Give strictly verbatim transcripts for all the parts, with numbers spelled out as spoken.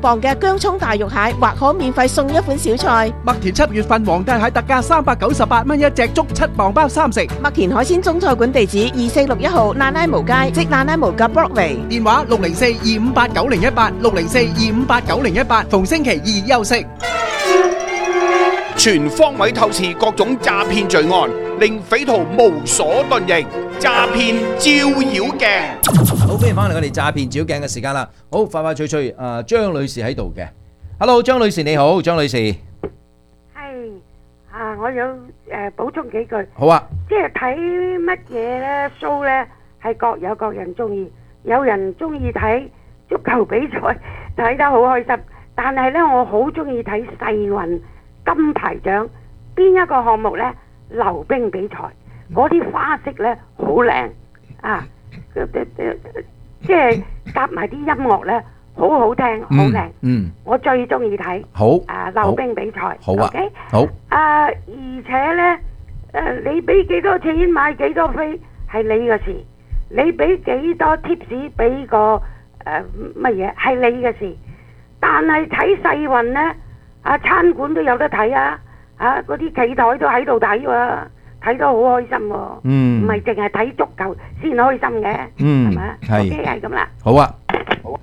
磅嘅薑蔥大肉蟹，或可免費送一款小菜。 麥田七月份皇帝蟹特價三百九十八蚊一隻，足七磅包三成。 麥田海鮮中菜館地址二四六一號蘭拉毛街，即蘭拉毛嘅 Broadway。 電話六零四二五八九零一八，六零四二五八九零一八，逢星期二休息。 全方位透視各種詐騙罪案，令匪徒無所遁形。詐騙照妖鏡， 好，歡迎翻嚟我哋詐騙照妖鏡嘅時間啦。好，快快脆脆，誒張女士喺度嘅。Hello， 張女士你好，張女士。 係啊，我有誒補充幾句。 好啊。 即係睇乜嘢咧 show 咧，係各有各人中意。有人中意睇足球比賽，睇得好開心。但係咧，我好中意睇世運金牌獎，邊一個項目咧？溜冰比賽，嗰啲花式咧好靚啊！即係夾埋啲音樂咧，好好聽，好靚。嗯，我最中意睇。 好啊，溜冰比賽。 好啊。 OK。 好。 啊，而且咧，誒，你俾幾多錢買幾多飛係你嘅事，你俾幾多 tips 俾個誒乜嘢係你嘅事。但係睇世運咧，啊餐館都有得睇啊，啊嗰啲企台都喺度睇喎，睇得好開心喎。嗯，唔係淨係睇足球先開心嘅。嗯，係咪？係。OK，係咁啦。 好啊。 好。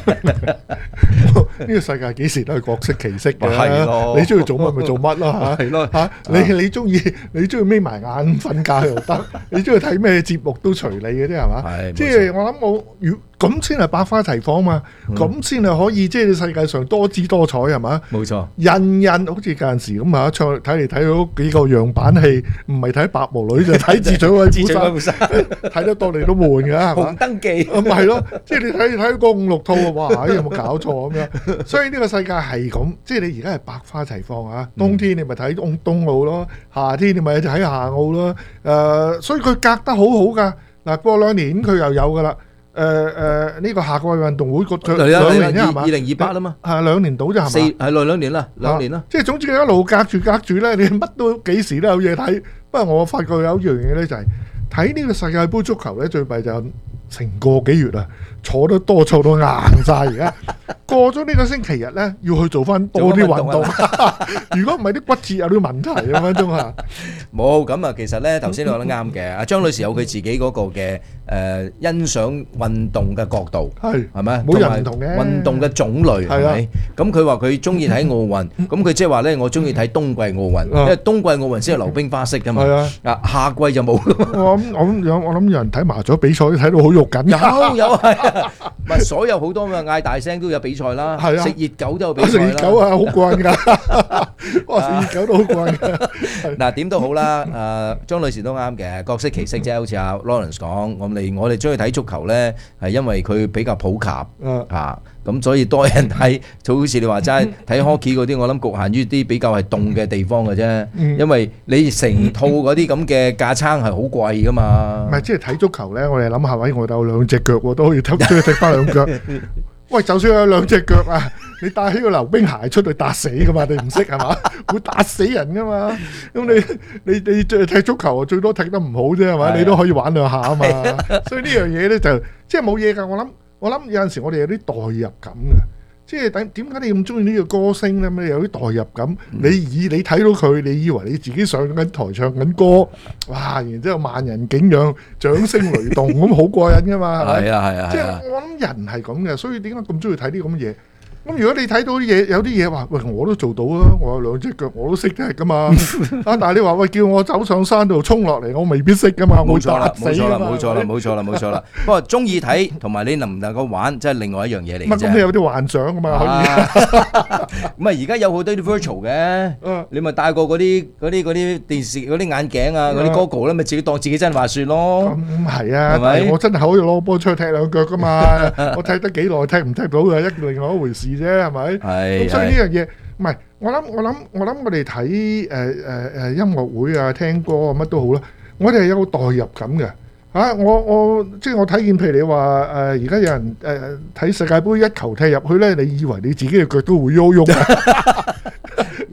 呢個世界幾時都係各色其色嘅。 係咯。 你中意做乜咪做乜咯嚇。係咯。嚇你你中意你中意眯埋眼瞓覺又得，你中意睇咩節目都隨你嘅啫係嘛？係。即係我諗我如咁先係百花齊放嘛，咁先係可以即係世界上多姿多彩係嘛？冇錯。人人好似嗰陣時咁啊，唱睇嚟睇到幾個樣板戲，唔係睇白毛女就睇智取威虎山，睇得多你都悶㗎係嘛？紅燈記咁咪係咯，即係你睇睇個五六套啊，哇！有冇搞錯咁樣？所以呢個世界係咁，即係你而家係百花齊放啊！冬天你咪睇冬冬奧咯，夏天你咪睇夏奧咯。誒，所以佢隔得好好㗎。嗱，過兩年佢又有㗎啦。誒誒，呢個夏季運動會個兩年啫係嘛？二零二八啊嘛，係兩年到啫係嘛？四係兩兩年啦，兩年啦。即係總之佢一路隔住隔住咧，你乜都幾時都有嘢睇。不過我發覺有一樣嘢咧，就係睇呢個世界盃足球咧，最弊就成個幾月啦，坐得多坐到硬曬而家。過咗呢個星期日咧，要去做翻多啲運動。如果唔係啲骨折有啲問題咁樣啫嘛。 冇咁啊，其實咧頭先你講得啱嘅。阿張女士有佢自己嗰個嘅誒欣賞運動嘅角度，係係咪？每人唔同嘅運動嘅種類係咪？咁佢話佢中意睇奧運，咁佢即係話咧，我中意睇冬季奧運，因為冬季奧運先係溜冰花式㗎嘛。係啊，啊夏季就冇。 我諗我諗有我諗有人睇麻雀比賽睇到好肉緊。 有有係，唔係所有好多嘅嗌大聲都有比賽啦。係啊，食熱狗都有比賽啦。食熱狗啊，好慣㗎。哇，食熱狗都好慣㗎。嗱點都好啦，誒張女士都啱嘅，各色其色啫。好似阿 Lawrence 講，我哋我哋中意睇足球咧，係因為佢比較普及啊，咁所以多人睇。就好似你話齋睇 hockey 嗰啲，我諗局限於啲比較係凍嘅地方嘅啫。因為你成套嗰啲咁嘅架撐係好貴㗎嘛。 唔係，即係睇足球咧，我哋諗下位，我哋有兩隻腳喎，都可以踢，中意踢翻兩腳。喂，就算有兩隻腳啊，你帶起個溜冰鞋出去打死噶嘛？你唔識係嘛？會打死人噶嘛？咁你你你踢足球最多踢得唔好啫係嘛？你都可以玩兩下啊嘛。所以呢樣嘢咧就即係冇嘢㗎。我諗我諗有陣時我哋有啲代入感嘅。即係點點解你咁中意呢個歌星咧？你有啲代入感，你以你睇到佢，你以為你自己上緊台唱緊歌，哇！然之後萬人景仰、掌聲雷動，咁好過癮噶嘛？係啊係啊！即係我諗人係咁嘅，所以點解咁中意睇啲咁嘅嘢？咁如果你睇到啲嘢，有啲嘢話，喂，我都做到啊！我有兩隻腳，我都識踢噶嘛。啊，但係你話喂，叫我走上山度衝落嚟，我未必識噶嘛。 冇錯啦，冇錯啦，冇錯啦，冇錯啦，冇錯啦。不過中意睇同埋你能唔能夠玩，即係另外一樣嘢嚟嘅啫。 咁你有啲幻想噶嘛？可以。 咁啊，而家有好多啲 virtual 嘅，你咪戴過嗰啲嗰啲嗰啲電視嗰啲眼鏡啊，嗰啲 goggle 咧，咪自己當自己真話算咯。 咁係啊，但係我真係可以攞波出去踢兩腳噶嘛。我踢得幾耐，踢唔踢到係一另外一回事。啫係咪？係咁，所以呢樣嘢唔係我諗，我諗，我諗，我哋睇誒誒誒音樂會啊，聽歌啊，乜都好啦。我哋係有個代入感嘅嚇。我我即係我睇見，譬如你話誒，而家有人誒睇世界盃一球踢入去咧，你以為你自己嘅腳都會喐喐啊？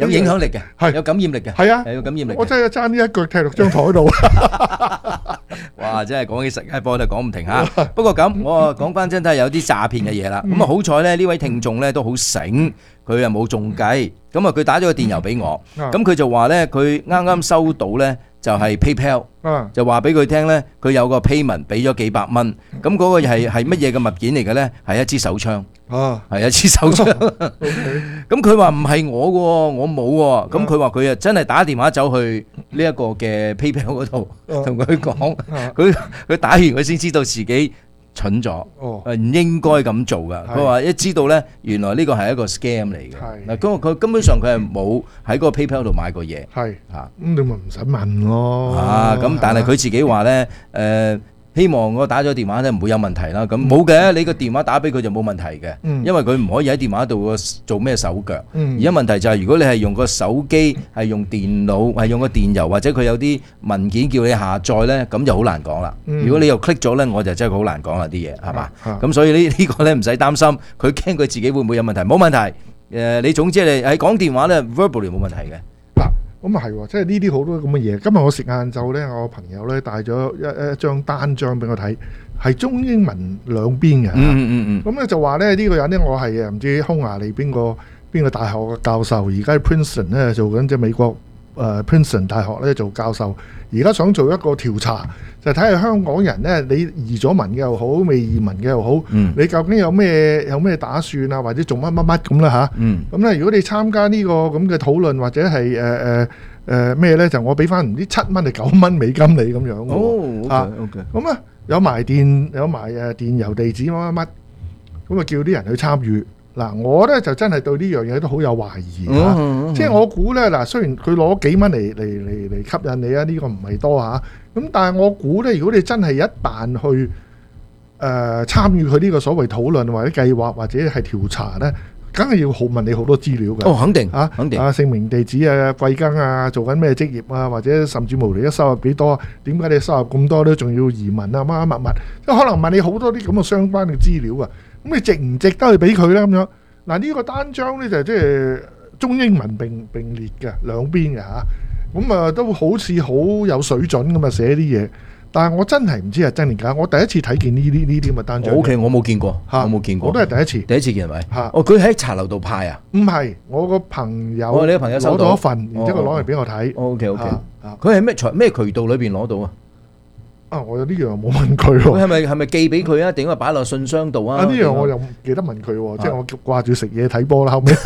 有影響力嘅， 係有感染力嘅， 係啊， 有感染力。 我真係爭呢一腳踢落張台度。 哇！真係講起世界波都講唔停嚇。不過咁，我啊講翻真係有啲詐騙嘅嘢啦。咁啊好彩咧，呢位聽眾咧都好醒，佢又冇中計。咁啊佢打咗個電郵俾我，咁佢就話咧佢啱啱收到咧就係 PayPal，就話俾佢聽咧佢有個 payment 俾咗幾百蚊。咁嗰個係係乜嘢嘅物件嚟嘅咧？係一支手槍。哦，係一支手槍。咁佢話唔係我嘅喎，我冇喎。咁佢話佢啊真係打電話走去呢一個嘅 PayPal 嗰度，同佢講，佢佢打完佢先知道自己蠢咗，誒唔應該咁做噶。佢話一知道咧，原來呢個係一個 scam 嚟嘅。嗱，咁佢根本上佢係冇喺嗰個 PayPal 度買過嘢。係嚇，咁你咪唔使問咯。啊，咁但係佢自己話咧，誒。希望我打咗電話咧唔會有問題啦，咁冇嘅，你個電話打俾佢就冇問題嘅，因為佢唔可以喺電話度做咩手腳。而家問題就係如果你係用個手機，係用電腦，係用個電郵或者佢有啲文件叫你下載咧，咁就好難講啦。如果你又 click 咗咧，我就真係好難講啦啲嘢，係嘛？咁所以呢呢個咧唔使擔心，佢驚佢自己會唔會有問題，冇問題。誒，你總之你係講電話咧 verbally 冇問題嘅。 咁啊係喎，即係呢啲好多咁嘅嘢。今日我食晏晝咧，我朋友咧帶咗一一張單張俾我睇，係中英文兩邊嘅。嗯嗯嗯。咁咧就話咧呢個人咧，我係誒唔知匈牙利邊個邊個大學嘅教授，而家喺 Princeton 咧做緊即係美國誒 Princeton 大學咧做教授，而家想做一個調查，就睇下香港人咧，你移咗民嘅又好，未移民嘅又好，嗯、你究竟有咩有咩打算啊，或者做乜乜乜咁啦嚇。咁、嗯、咧，如果你參加呢個咁嘅討論或者係誒誒誒咩咧，就我俾翻唔知七蚊定九蚊美金你咁樣嘅喎。哦 OK OK。咁啊，有埋電有埋誒電郵地址乜乜乜，咁啊叫啲人去參與。嗱，我咧就真係對呢樣嘢都好有懷疑嚇，嗯嗯嗯、即係我估咧嗱，雖然佢攞幾蚊嚟嚟嚟嚟吸引你啊，呢、呢個唔係多嚇，咁但係我估咧，如果你真係一旦去誒、呃、參與佢呢個所謂討論或者計劃或者係調查咧，梗係要好問你好多資料㗎。哦，肯定嚇，肯定啊，姓名、地址啊、貴庚啊、做緊咩職業啊，或者甚至無你一收入幾多，點解你收入咁多都仲要移民啊？乜乜乜乜，即係可能問你好多啲咁嘅相關嘅資料啊。咁你值唔值得去俾佢咧？咁樣嗱，呢個單張咧就即係中英文並並列嘅兩邊嘅嚇，咁啊都好似好有水準咁啊寫啲嘢，但係我真係唔知係真定假。我第一次睇見呢啲呢啲咁嘅單張。O K，我冇見過嚇，我冇見過，我都係第一次。第一次見係咪？嚇！哦，佢喺茶樓度派啊？唔係，我個朋友。哦，你個朋友收到一份，然之後攞嚟俾我睇。O K O K，佢係咩財咩渠道裏邊攞到啊？啊！我有呢樣冇問佢喎。佢係咪係咪寄俾佢啊？定係擺落信箱度啊？啊！呢樣我又唔記得問佢喎，即係我掛住食嘢睇波啦。後尾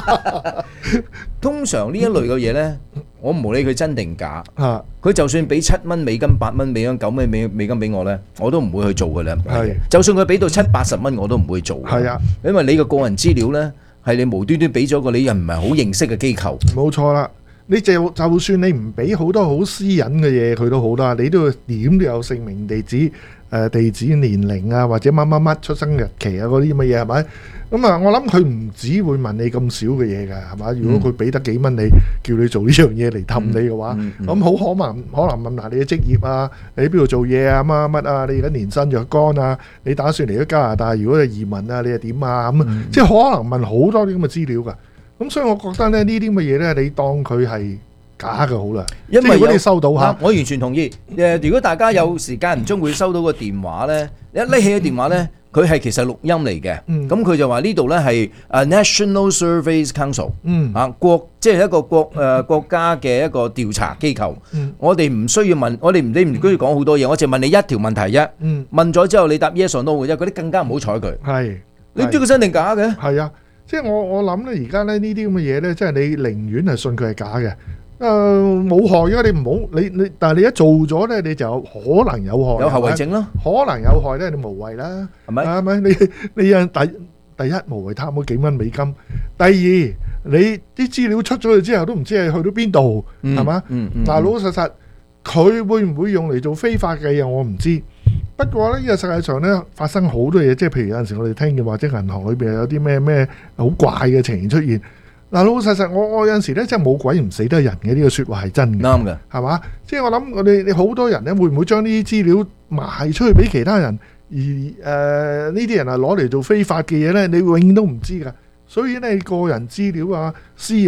通常呢一類嘅嘢咧，我唔理佢真定假。啊！佢就算俾七蚊美金、八蚊美金、九蚊美美金俾我咧，我都唔會去做嘅咧。係。就算佢俾到七八十蚊，我都唔會做。係啊，因為你嘅個人資料咧，係你無端端俾咗個你又唔係好認識嘅機構。冇錯啦。你就就算你唔俾好多好私隱嘅嘢佢都好啦，你都要點都有姓名、地址、誒地址、年齡啊，或者乜乜乜出生日期啊嗰啲咁嘅嘢係咪？咁啊，我諗佢唔止會問你咁少嘅嘢㗎，係嘛？如果佢俾得幾蚊你，叫你做呢樣嘢嚟氹你嘅話，咁好可能可能問下你嘅職業啊，你喺邊度做嘢啊，乜乜啊，你而家年薪若干啊，你打算嚟咗加拿大，如果係移民啊，你係點啊？咁即係可能問好多啲咁嘅資料㗎。咁所以我覺得咧呢啲咁嘅嘢咧，你當佢係假嘅好啦。因為如果你收到嚇，我完全同意。誒，如果大家有時間唔中會收到個電話咧，一拎起個電話咧，佢係其實錄音嚟嘅。咁佢就話呢度咧係誒 National Surveys Council，嗯啊國即係一個國誒國家嘅一個調查機構。我哋唔需要問，我哋唔你唔需要講好多嘢，我淨問你一條問題啫。問咗之後你答 yes or no 嘅啫，嗰啲更加唔好睬佢。係，你知佢真定假嘅？係啊。即係我我諗咧，而家咧呢啲咁嘅嘢咧，即係你寧願係信佢係假嘅，誒冇害嘅，你唔好你你，但係你一做咗咧，你就可能有害，有後遺症咯，可能有害咧，你無謂啦，係咪？係咪？你你啊第第一無謂貪嗰幾蚊美金，第二你啲資料出咗去之後都唔知係去到邊度，係嘛？嗱老老實實，佢會唔會用嚟做非法嘅嘢我唔知。不過咧，呢個世界上咧發生好多嘢，即係譬如有陣時我哋聽見或者銀行裏邊有啲咩咩好怪嘅情形出現。嗱，老老實實，我我有陣時咧真係冇鬼唔死得人嘅，呢個説話係真嘅。啱嘅，係嘛？即係我諗我哋你好多人咧會唔會將呢啲資料賣出去俾其他人，而誒呢啲人係攞嚟做非法嘅嘢咧？你永遠都唔知㗎。所以咧，個人資料啊、私隱咧，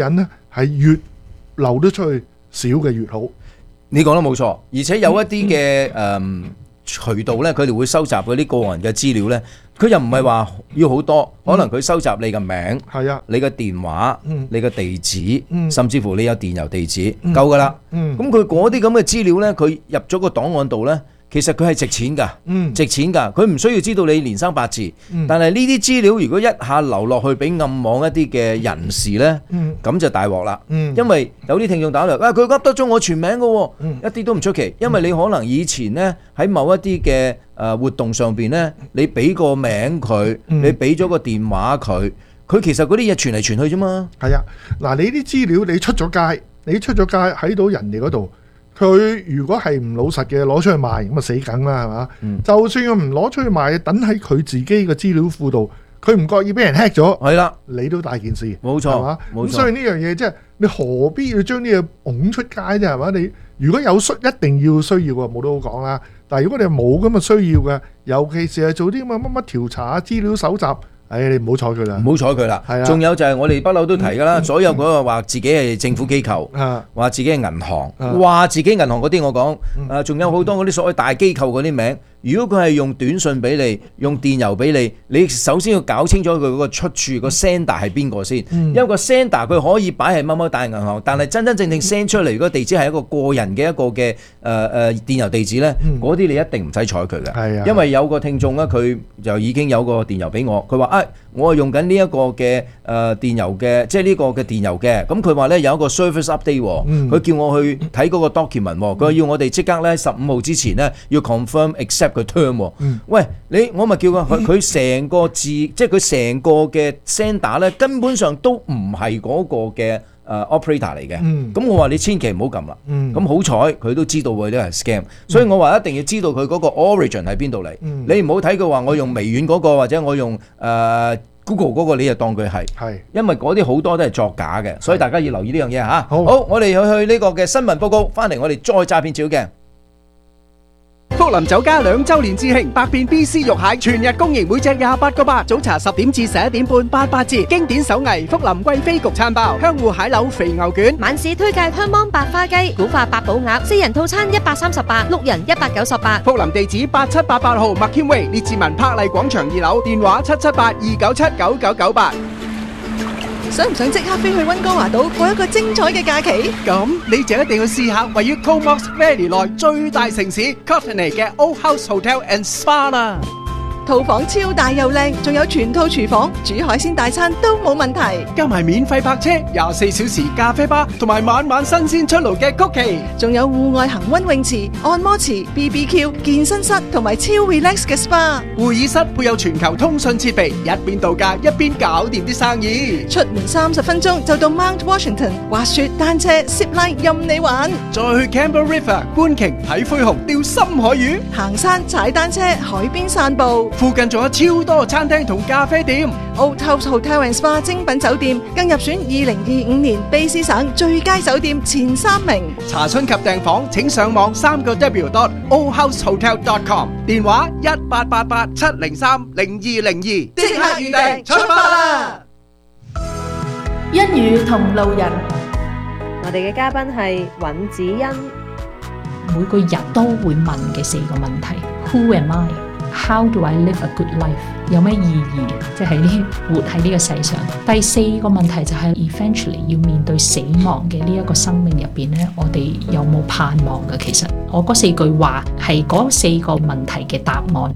係越流得出去少嘅越好。 你講得冇錯，而且有一啲嘅誒渠道咧，佢哋會收集嗰啲個人嘅資料咧，佢又唔係話要好多，可能佢收集你嘅名，係啊，你嘅電話，嗯、你嘅地址，嗯、甚至乎你有電郵地址，嗯、夠噶啦。咁佢嗰啲咁嘅資料咧，佢入咗個檔案度咧。其實佢係值錢㗎，嗯、值錢㗎。佢唔需要知道你年生八字，嗯、但係呢啲資料如果一下流落去俾暗網一啲嘅人士呢，咁、嗯、就大鑊啦。嗯、因為有啲聽眾打嚟，啊佢噏得咗我全名㗎喎，嗯、一啲都唔出奇。因為你可能以前呢，喺某一啲嘅誒活動上邊呢，你俾個名佢，嗯、你俾咗個電話佢，佢其實嗰啲嘢傳嚟傳去啫嘛。係啊， 嗱你啲資料你出咗街，你出咗街喺到人哋嗰度。佢如果係唔老實嘅攞出去賣，咁啊死梗啦，係嘛？嗯、就算佢唔攞出去賣，等喺佢自己嘅資料庫度，佢唔覺意俾人 hack 咗，係啦，你都大件事，冇錯，係嘛？咁所以呢樣嘢即係你何必要將啲嘢拱出街啫？係嘛？你如果有需一定要需要嘅，冇得好講啦。但係如果你冇咁嘅需要嘅，尤其是係做啲咁嘅乜乜調查、資料搜集。誒，你唔好睬佢啦，唔好睬佢啦。係啊，仲有就係我哋不嬲都提㗎啦，所有嗰個話自己係政府機構，話自己係銀行，話自己銀行嗰啲我講，誒，仲有好多嗰啲所謂大機構嗰啲名。如果佢係用短信俾你，用電郵俾你，你首先要搞清楚佢嗰個出處個 sender 係邊個先，因為個 sender 佢可以擺喺某某大銀行，但係真真正正 send 出嚟如果地址係一個個人嘅一個嘅誒誒電郵地址咧，嗰啲你一定唔使睬佢嘅，因為有個聽眾咧，佢就已經有個電郵俾我，佢話啊，我係用緊呢一個嘅誒電郵嘅，即係呢個嘅電郵嘅，咁佢話咧有一個 service update，佢叫我去睇嗰個 document，佢話要我哋即刻咧十五號之前咧要 confirm accept。個 term，喂你我咪叫佢佢成個字，即係佢成個嘅 sender 咧，根本上都唔係嗰個嘅誒 operator 嚟嘅。咁我話你千祈唔好撳啦。咁好彩佢都知道佢都係 scam，所以我話一定要知道佢嗰個 origin 喺邊度嚟。你唔好睇佢話我用微軟嗰個或者我用誒 Google 嗰個，你就當佢係，因為嗰啲好多都係作假嘅，所以大家要留意呢樣嘢嚇。好，我哋去去呢個嘅新聞報告，翻嚟我哋再詐騙照鏡。 福林酒家兩周年致慶，百變 B C 肉蟹全日供應，每隻廿八個八。早茶十點至十一點半，八八折。經典手藝福林貴妃焗餐包，香芋蟹柳肥牛卷。 晚市推介香芒白花雞，古法八寶鴨，四人套餐一百三十八，六人一百九十八。 福林地址八七八八號麥謙威列治文柏麗廣場二樓，電話七七八二九七九九九八。 想唔想即刻飛去溫哥華島過一個精彩嘅假期？ 咁你就一定要試下位於 Comox Valley 內最大城市 Courtenay 嘅 Old House Hotel and Spa 啦。 套房超大又靚，仲有全套廚房，煮海鮮大餐都冇問題。 加埋免費泊車、廿四小時咖啡吧，同埋晚晚新鮮出爐嘅曲奇， 仲有戶外恒溫泳池、按摩池、B B Q、健身室同埋超 relax 嘅 SPA。 會議室配有全球通訊設備，一邊度假一邊搞掂啲生意。 出門三十分鐘就到 Mount Washington， 滑雪、單車、zip line 任你玩。 再去 Campbell River 觀鯨睇灰熊、釣深海魚， 行山、踩單車、海邊散步。 附近仲有超多餐廳同咖啡店。 Old House Hotel and Spa 精品酒店更入選二零二五年卑詩省最佳酒店前三名。 查詢及訂房請上網三個 W dot old house hotel dot com， 電話一八八八七零三零二零二，即刻預訂出發啦！ 一語同路人， 我哋嘅嘉賓係尹子欣。 每個人都會問嘅四個問題 ：Who am I？ How do I live a good life？ 有咩意義？即係呢活喺呢個世上。第四個問題就係 eventually 要面對死亡嘅呢一個生命入邊咧，我哋有冇盼望嘅？其實我嗰四句話係嗰四個問題嘅答案。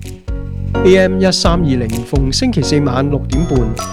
A M 一三二零逢星期四晚六點半。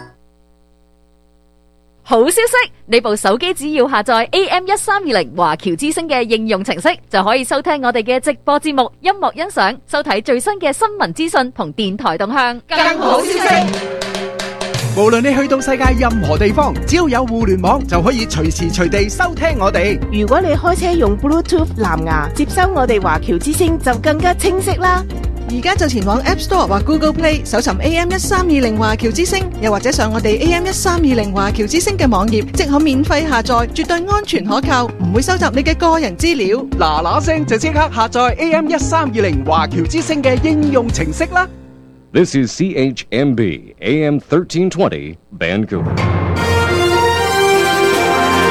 好消息！你部手機只要下載 A M 一三二零華僑之聲嘅應用程式，就可以收聽我哋嘅直播節目、音樂欣賞、收睇最新嘅新聞資訊同電台動向。 更好消息！無論你去到世界任何地方，只要有互聯網，就可以隨時隨地收聽我哋。 如果你開車用 Bluetooth 藍牙接收我哋華僑之聲，就更加清晰啦。 而家就前往 App Store 或 Google Play 搜尋 A M 一三二零華僑之聲，又或者上我哋 A M 一三二零華僑之聲嘅網頁，即可免費下載，絕對安全可靠，唔會收集你嘅個人資料。 嗱嗱聲就即刻下載 A M 一三二零華僑之聲嘅應用程式啦。 This is C H M B A M thirteen twenty Vancouver。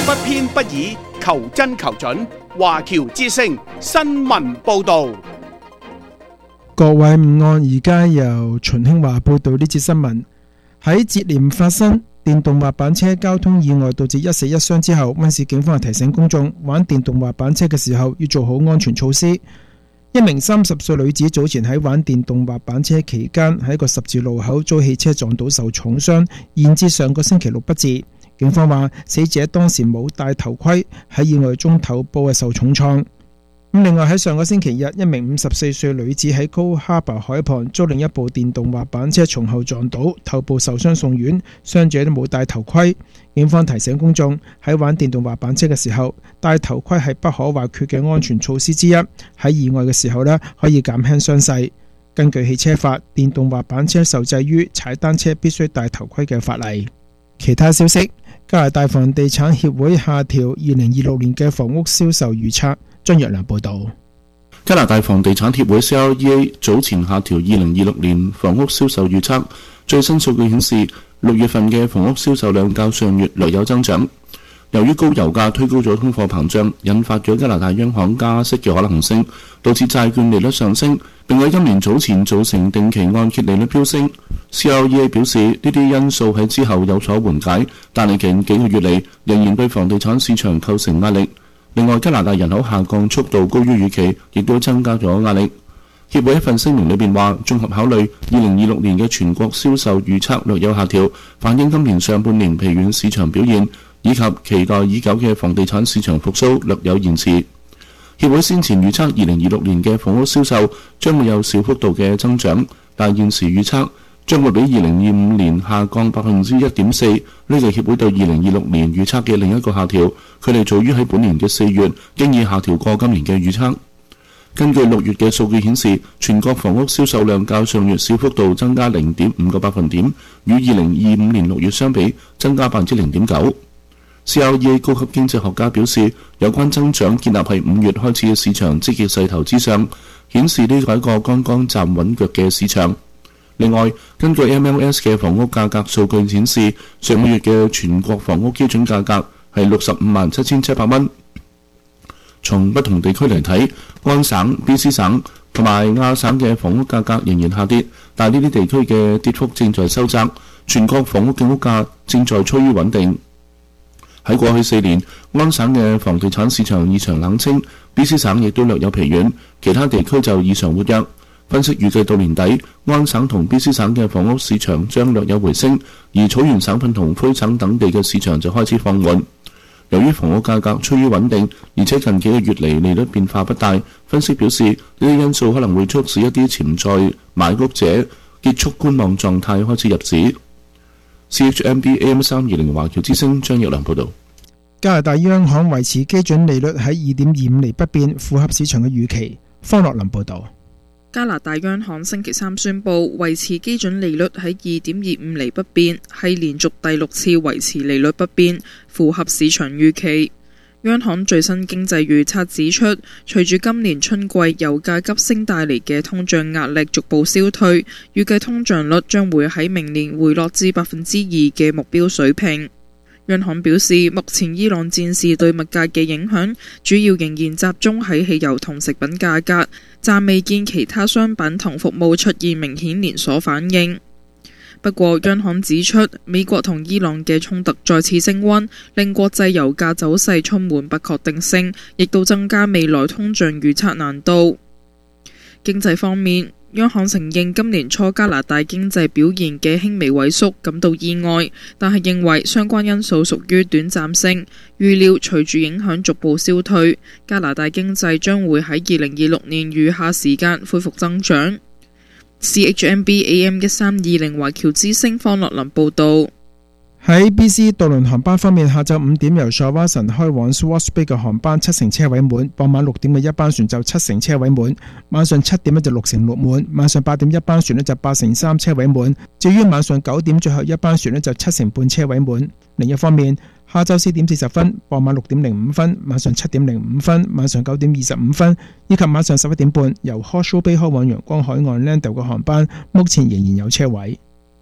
不偏不倚，求真求準。華僑之聲新聞報導。 各位午安，而家由秦興華報道呢節新聞。喺接連發生電動滑板車交通意外導致一死一傷之後，溫市警方提醒公眾玩電動滑板車嘅時候要做好安全措施。一名三十歲女子早前喺玩電動滑板車期間喺一個十字路口遭汽車撞到受重傷，延至上個星期六不治。警方話死者當時冇戴頭盔，喺意外中頭部係受重創。另外喺上個星期日，一名五十四歲女子喺高哈巴海旁遭另一部電動滑板車從後撞倒，頭部受傷送院，傷者都冇戴頭盔。警方提醒公眾喺玩電動滑板車嘅時候，戴頭盔係不可或缺嘅安全措施之一。喺意外嘅時候呢，可以減輕傷勢。根據汽車法，電動滑板車受制於踩單車必須戴頭盔嘅法例。其他消息，加拿大房地產協會下調二零二六年嘅房屋銷售預測。張若良報道。 加拿大房地產協會 C R E A 早前下調二零二六年房屋銷售預測，最新數據顯示，六月份嘅房屋銷售量較上月略有增長。由於高油價推高咗通貨膨脹，引發咗加拿大央行加息嘅可能性，導致債券利率上升，並喺今年早前造成定期按揭利率飆升。C R E A 表示，呢啲因素喺之後有所緩解，但係近幾個月嚟仍然對房地產市場構成壓力。另外，加拿大人口下降速度高於預期，亦都增加咗壓力。協會一份聲明裏邊話，綜合考慮二零二六年嘅全國銷售預測略有下調，反映今年上半年疲軟市場表現，以及期待已久嘅房地產市場復甦略有延遲。協會先前預測二零二六年嘅房屋銷售將會有小幅度嘅增長，但現時預測將會比二零二五年下降百分之一點四，呢個協會對二零二六年預測嘅另一個下調，佢哋早於喺本年嘅四月經已下調過今年嘅預測。根據六月嘅數據顯示，全國房屋銷售量較上月小幅度增加零點五個百分點，與二零二五年六月相比增加百分之零點九。C R E A 高級經濟學家表示，有關增長建立喺五月開始嘅市場積極勢頭之上，顯示呢個係一個剛剛站穩腳嘅市場。另外，根據 M L S 嘅房屋價格數據顯示，上個月嘅全國房屋基準價格係六十五萬七千七百蚊。從不同地區嚟睇，安省、B C 省同埋亞省嘅房屋價格仍然下跌，但係呢啲地區嘅跌幅正在收窄，全國房屋嘅屋價正在趨於穩定。喺過去四年，安省嘅房地產市場異常冷清 ，B C 省亦都略有疲軟，其他地區就異常活躍。分析預計到年底，安省同 B C 省嘅房屋市場將略有回升，而草原省份同魁省等地嘅市場就開始放緩。由於房屋價格趨於穩定，而且近幾個月嚟利率變化不大，分析表示呢啲因素可能會促使一啲潛在買屋者結束觀望狀態，開始入市。C H M B A M 三二零華僑之聲張若良報導。 加拿大央行維持基準利率喺二點二五厘不變，符合市場嘅預期。方樂林報導。 加拿大央行星期三宣布維持基準利率喺二點二五厘不變，係連續第六次維持利率不變，符合市場預期。央行最新經濟預測指出，隨住今年春季油價急升帶嚟嘅通脹壓力逐步消退，預計通脹率將會喺明年回落至百分之二嘅目標水平。央行表示，目前伊朗戰事對物價嘅影響主要仍然集中喺汽油同食品價格，暫未見其他商品同服務出現明顯連鎖反應。不過，央行指出，美國同伊朗嘅衝突再次升溫，令國際油價走勢充滿不確定性，亦都增加未來通脹預測難度。經濟方面，央行承認今年初加拿大經濟表現嘅輕微萎縮感到意外，但係認為相關因素屬於短暫性，預料隨住影響逐步消退，加拿大經濟將會喺二零二六年餘下時間恢復增長。C H M B A M 一三二零華僑之聲方樂林報導。 喺 B C 渡輪航班方面，下晝五點由 Shawson 開往 Swartz Bay 嘅航班七成車位滿，傍晚六點嘅一班船就七成車位滿，晚上七點就六成六滿，晚上八點一班船就八成三車位滿，至於晚上九點最後一班船就七成半車位滿。另一方面，下晝四點四十分、傍晚六點零五分、晚上七點零五分、晚上九點二十五分以及晚上十一點半由 Horseshoe Bay 開往陽光海岸 Landale 嘅航班，目前仍然有車位。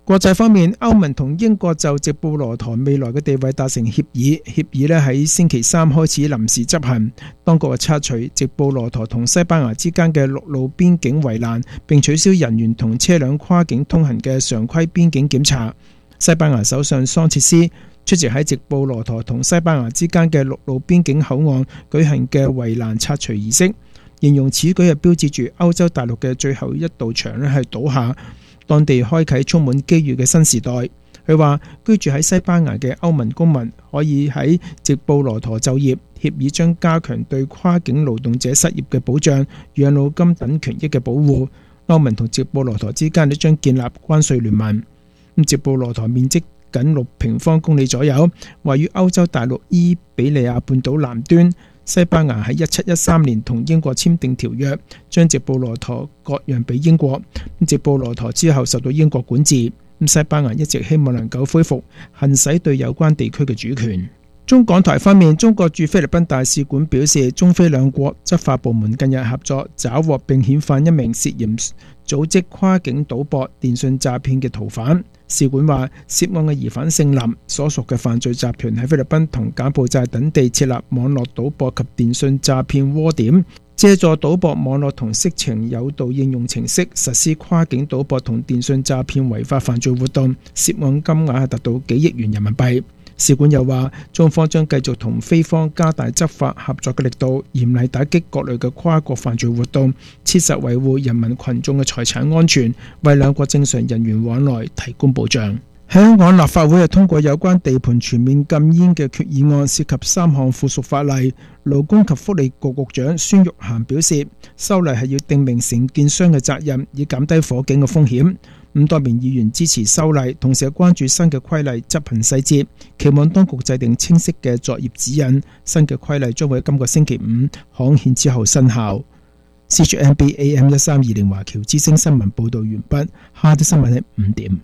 國際方面，歐盟同英國就直布羅陀未來嘅地位達成協議，協議咧喺星期三開始臨時執行。當局拆除直布羅陀同西班牙之間嘅陸路邊境圍欄，並取消人員同車輛跨境通行嘅常規邊境檢查。西班牙首相桑切斯出席喺直布羅陀同西班牙之間嘅陸路邊境口岸舉行嘅圍欄拆除儀式，形容此舉係標誌住歐洲大陸嘅最後一道牆咧係倒下，當地開啟充滿機遇嘅新時代。佢話居住喺西班牙嘅歐盟公民可以喺直布羅陀就業，協議將加強對跨境勞動者失業嘅保障、養老金等權益嘅保護。歐盟同直布羅陀之間亦將建立關稅聯盟。直布羅陀面積僅六平方公里左右，位於歐洲大陸伊比利亞半島南端。西班牙喺一七一三年同英國簽訂條約，將直布羅陀割讓俾英國。直布羅陀之後受到英國管治，西班牙一直希望能夠恢復行使對有關地區嘅主權。中港台方面，中國駐菲律賓大使館表示，中菲兩國執法部門近日合作，抓獲並遣返一名涉嫌組織跨境賭博、電信詐騙嘅逃犯。使館話，涉案嘅疑犯姓林，所屬嘅犯罪集團喺菲律賓同柬埔寨等地設立網絡賭博及電信詐騙窩點，借助賭博網絡同色情誘導應用程式實施跨境賭博同電信詐騙違法犯罪活動，涉案金額係達到幾億元人民幣。使館又話，中方將繼續同菲方加大執法合作嘅力度，嚴厲打擊各類嘅跨國犯罪活動，切實維護人民群眾嘅財產安全，為兩國正常人員往來提供保障。香港立法會係通過有關地盤全面禁煙嘅決議案，涉及三項附屬法例。勞工及福利局局長孫玉菡表示，修例係要訂明承建商嘅責任，以減低火警嘅風險。咁多名議員支持修例，同時關注新嘅規例執行細節，期望當局制定清晰嘅作業指引。新嘅規例將會喺今個星期五刊憲之後生效。C H N B A M 一三二零華僑之聲新聞報導完畢，下啲新聞喺五點。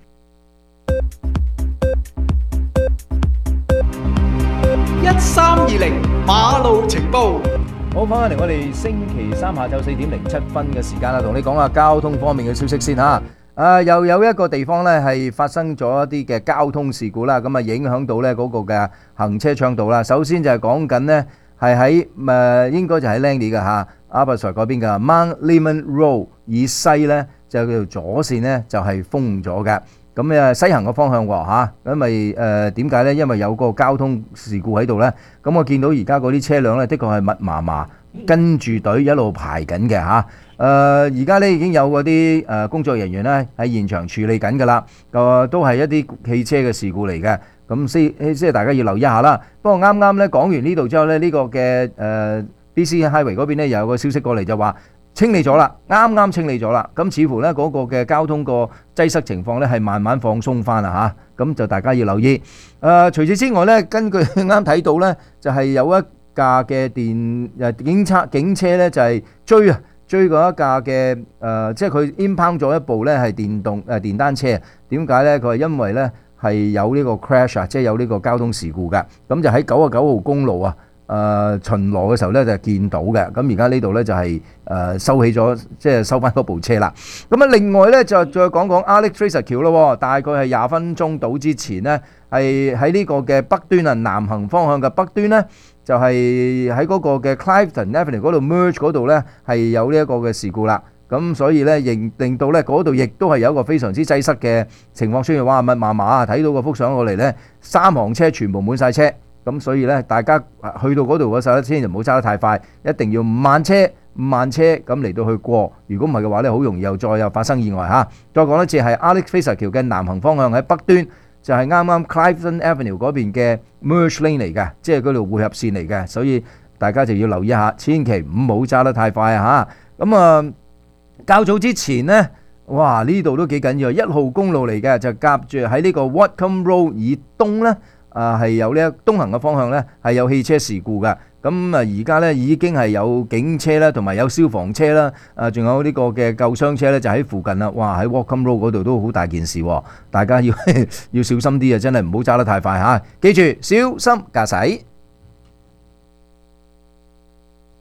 一三二零馬路情報。 好，翻返嚟我哋星期三下晝四點零七分嘅時間啦，同你講下交通方面嘅消息先嚇。啊，又有一個地方呢係發生咗一啲嘅交通事故啦，咁啊影響到呢嗰個嘅行車暢道啦。首先就係講緊呢係喺誒應該就喺 Langley 嘅嚇，Abbotsford嗰邊嘅 Mount Lehman Road 以西呢就叫做左線呢就係封咗嘅。咁誒西行嘅方向喎嚇，因為誒點解呢？因為有個交通事故喺度呢。咁我見到而家嗰啲車輛呢，的確係密麻麻跟住隊一路排緊嘅嚇。誒而家呢已經有嗰啲誒工作人員呢喺現場處理緊㗎啦。誒都係一啲汽車嘅事故嚟嘅。咁先即係大家要留意一下啦。不過啱啱呢講完呢度之後呢，呢、呢個嘅誒 B C Highway 嗰邊呢又有個消息過嚟就話，清理咗啦，啱啱清理咗啦，咁似乎呢嗰個嘅交通個擠塞情況呢係慢慢放鬆翻啦嚇，咁就大家要留意。誒除此之外呢，根據啱睇到呢，就係有一架嘅電誒警察警車呢，就係追啊追嗰一架嘅誒，即係佢 impound 咗一部呢係電動誒電單車。點解呢？佢係因為呢係有呢個 crash 啊，即係有呢個交通事故嘅，咁就喺九啊九號公路啊。誒、呃、巡邏嘅時候咧就係見到嘅，咁而家呢度咧就係、是、誒、呃、收起咗，即係收翻嗰部車啦。咁啊，另外咧就再講講 Alex Fraser 橋咯，大概係廿分鐘到之前呢，係喺呢個嘅北端啊，南行方向嘅北端呢，就係喺嗰個嘅 Clifton Avenue 嗰度 merge 嗰度咧係有呢一個嘅事故啦。咁所以咧，令令到咧嗰度亦都係有一個非常之擠塞嘅情況出現。哇，密麻麻啊！睇到個幅相過嚟咧，三行車全部滿晒車。咁所以咧，大家去到嗰度嗰時候咧，千祈唔好揸得太快，一定要慢車慢車咁嚟到去過。如果唔係嘅話咧，好容易又再又發生意外嚇。再講一次，係 Alex Fraser 橋嘅南行方向喺北端，就係啱啱 Clifton Avenue 嗰邊嘅 merge lane 嚟嘅，即係嗰條匯合線嚟嘅。所以大家就要留意一下，千祈唔好揸得太快啊嚇。咁啊，較早之前呢，哇呢度都幾緊要，一號公路嚟嘅，就夾住喺呢個 Watcombe Road 以東呢。啊，係有呢東行嘅方向呢，係有汽車事故嘅。咁啊，而家呢已經係有警車啦，同埋有消防車啦。啊，仲有呢個嘅救傷車呢，就喺附近啦。哇，喺 Watcombe Road 嗰度都好大件事，大家要要小心啲啊！真係唔好揸得太快嚇，記住小心駕駛。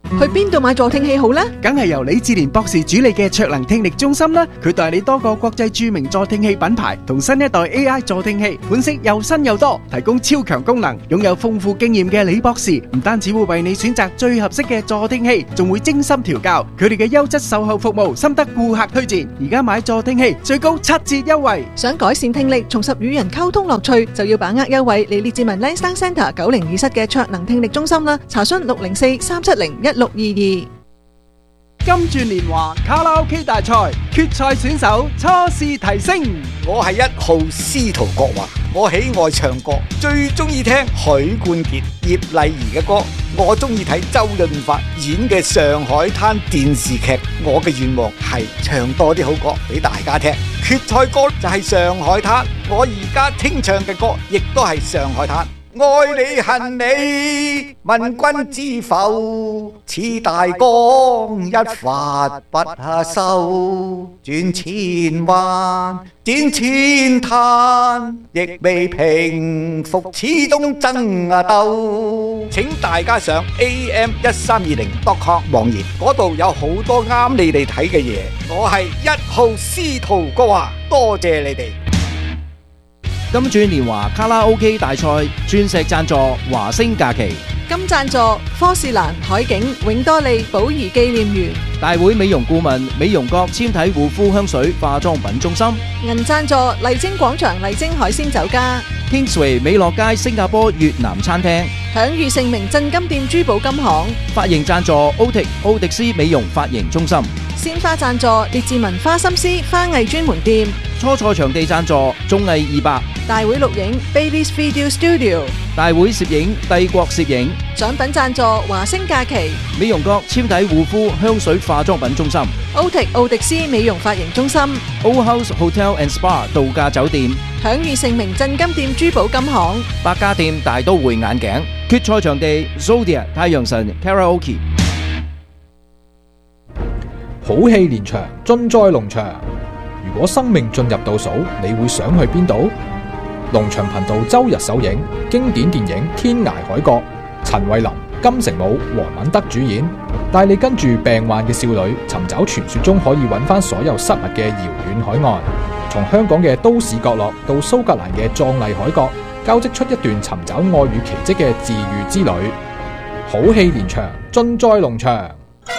去邊度買助聽器好呢？ 梗係由李志廉博士主理嘅卓能聽力中心啦。佢代理多個國際著名助聽器品牌同新一代 A I 助聽器，款式又新又多，提供超強功能。擁有豐富經驗嘅李博士唔單止會為你選擇最合適嘅助聽器，仲會精心調教。佢哋嘅優質售後服務深得顧客推薦。而家買助聽器最高七折優惠。 想改善聽力，重拾與人溝通樂趣，就要把握優惠嚟列治文 Lansdowne Centre 九零二室嘅卓能聽力中心啦。查詢六零四三七零一六二二。 金鑽年華卡拉 OK 大賽決賽選手初試提升。 我係一號司徒國華，我喜愛唱歌，最中意聽許冠傑、葉麗儀嘅歌。我中意睇周潤發演嘅《上海灘》電視劇。我嘅願望係唱多啲好歌俾大家聽。決賽歌就係《上海灘》，我而家聽唱嘅歌亦都係《上海灘》。愛你恨你，問君知否？似大江一發不可收，轉千彎，轉千灘，亦未平復，始終爭啊鬥。請大家上 A M 一三二零 dot com 網頁，嗰度有好多啱你哋睇嘅嘢。我係一號司徒國華，多謝你哋。 金鑽年華卡拉 OK 大賽鑽石贊助華星假期， 金贊助科士蘭海景永多利寶儀紀念園， 大會美容顧問美容閣纖體護膚香水化妝品中心， 銀贊助麗晶廣場麗晶海鮮酒家， Kingsway 美樂街新加坡越南餐廳， 享譽盛名鎮金店珠寶金行， 髮型贊助奧迪奧迪斯美容髮型中心， 鮮花贊助列治文花心思花藝專門店， 初賽場地贊助綜藝二百， 大會錄影 Bailey's Video Studio， 大會攝影帝國攝影， 獎品贊助華星假期， 美容閣纖體護膚香水化妝品中心， 奧迪奧迪斯美容髮型中心， O House Hotel and Spa 度假酒店， 享譽盛名鎮金店珠寶金行， 百家店大都會眼鏡，決賽場地 Zodia 太陽神 Karaoke。 好戲連場，盡在龍翔。如果生命進入倒數，你會想去邊度？龍翔頻道周日首映經典電影《天涯海角》，陳慧琳、金城武、黃敏德主演，帶你跟住病患嘅少女尋找傳說中可以揾翻所有失物嘅遙遠海岸。從香港嘅都市角落到蘇格蘭嘅壯麗海角，交織出一段尋找愛與奇蹟嘅治癒之旅。好戲連場，盡在龍翔。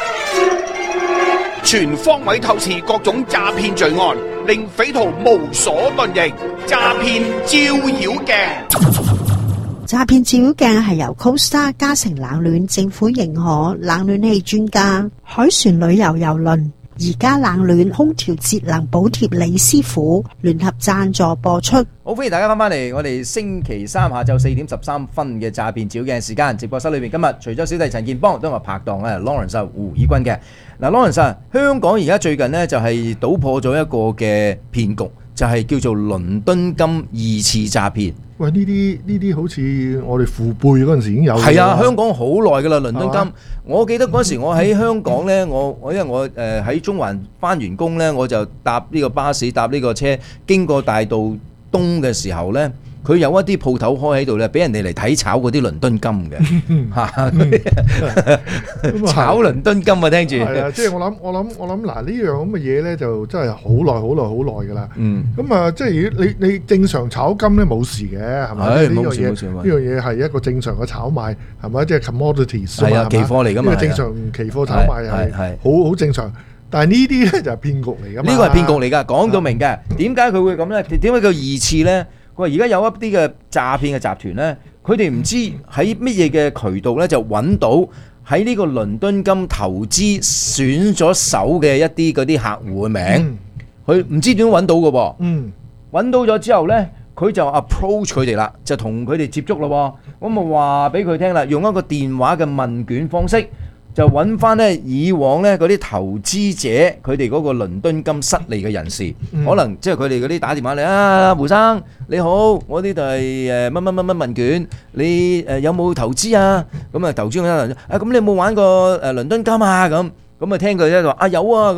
全方位透視各種詐騙罪案，令匪徒無所遁形。詐騙照妖鏡， 詐騙照妖鏡係由 Costa 嘉誠冷暖政府認可冷暖氣專家海船旅遊郵輪而家冷暖空調節能補貼李師傅聯合贊助播出。 好，歡迎大家翻返嚟我哋星期三下晝四點十三分嘅詐騙照鏡時間直播室裏邊，今日除咗小弟陳健邦都係我拍檔咧 Lawrence 胡以軍嘅。嗱 Lawrence 啊，香港而家最近呢就係搗破咗一個嘅騙局，就係叫做倫敦金二次詐騙。 喂，呢啲呢啲好似我哋父輩嗰陣時已經有。係啊，香港好耐噶啦，倫敦金。我記得嗰時我喺香港呢，我我因為我誒喺中環翻完工呢，我就搭呢個巴士搭呢個車經過大道東嘅時候呢，佢有一啲鋪頭開喺度咧，俾人哋嚟睇炒嗰啲倫敦金嘅嚇，炒倫敦金啊！聽住係啊，即係我諗，我諗，我諗嗱呢樣咁嘅嘢咧，就真係好耐、好耐、好耐噶啦。嗯，咁啊，即係你你正常炒金咧冇事嘅，係咪？呢樣嘢呢樣嘢係一個正常嘅炒賣，係咪？即係 commodities 係啊， 期貨嚟㗎嘛。 呢個正常期貨炒賣係係好好正常。但係呢啲咧就係騙局嚟㗎嘛。 呢個係騙局嚟㗎，講到明嘅。點解佢會咁咧？點解叫二次咧？佢話而家有一啲嘅詐騙嘅集團咧，佢哋唔知喺乜嘢嘅渠道咧就揾到喺呢個倫敦金投資選咗手嘅一啲嗰啲客戶嘅名，佢唔、嗯、知點揾到嘅喎。嗯，揾到咗之後咧，佢就 approach 佢哋啦，就同佢哋接觸咯。咁咪話俾佢聽啦，用一個電話嘅問卷方式。就揾翻咧以往咧嗰啲投資者佢哋嗰個倫敦金失利嘅人士，嗯、可能即係佢哋嗰啲打電話嚟啊，胡生你好，我呢度係誒乜乜乜乜問卷，你誒有冇投資啊？咁啊投資嗰啲啊，咁你有冇玩過誒倫敦金啊？咁咁啊聽佢咧就話啊有啊咁。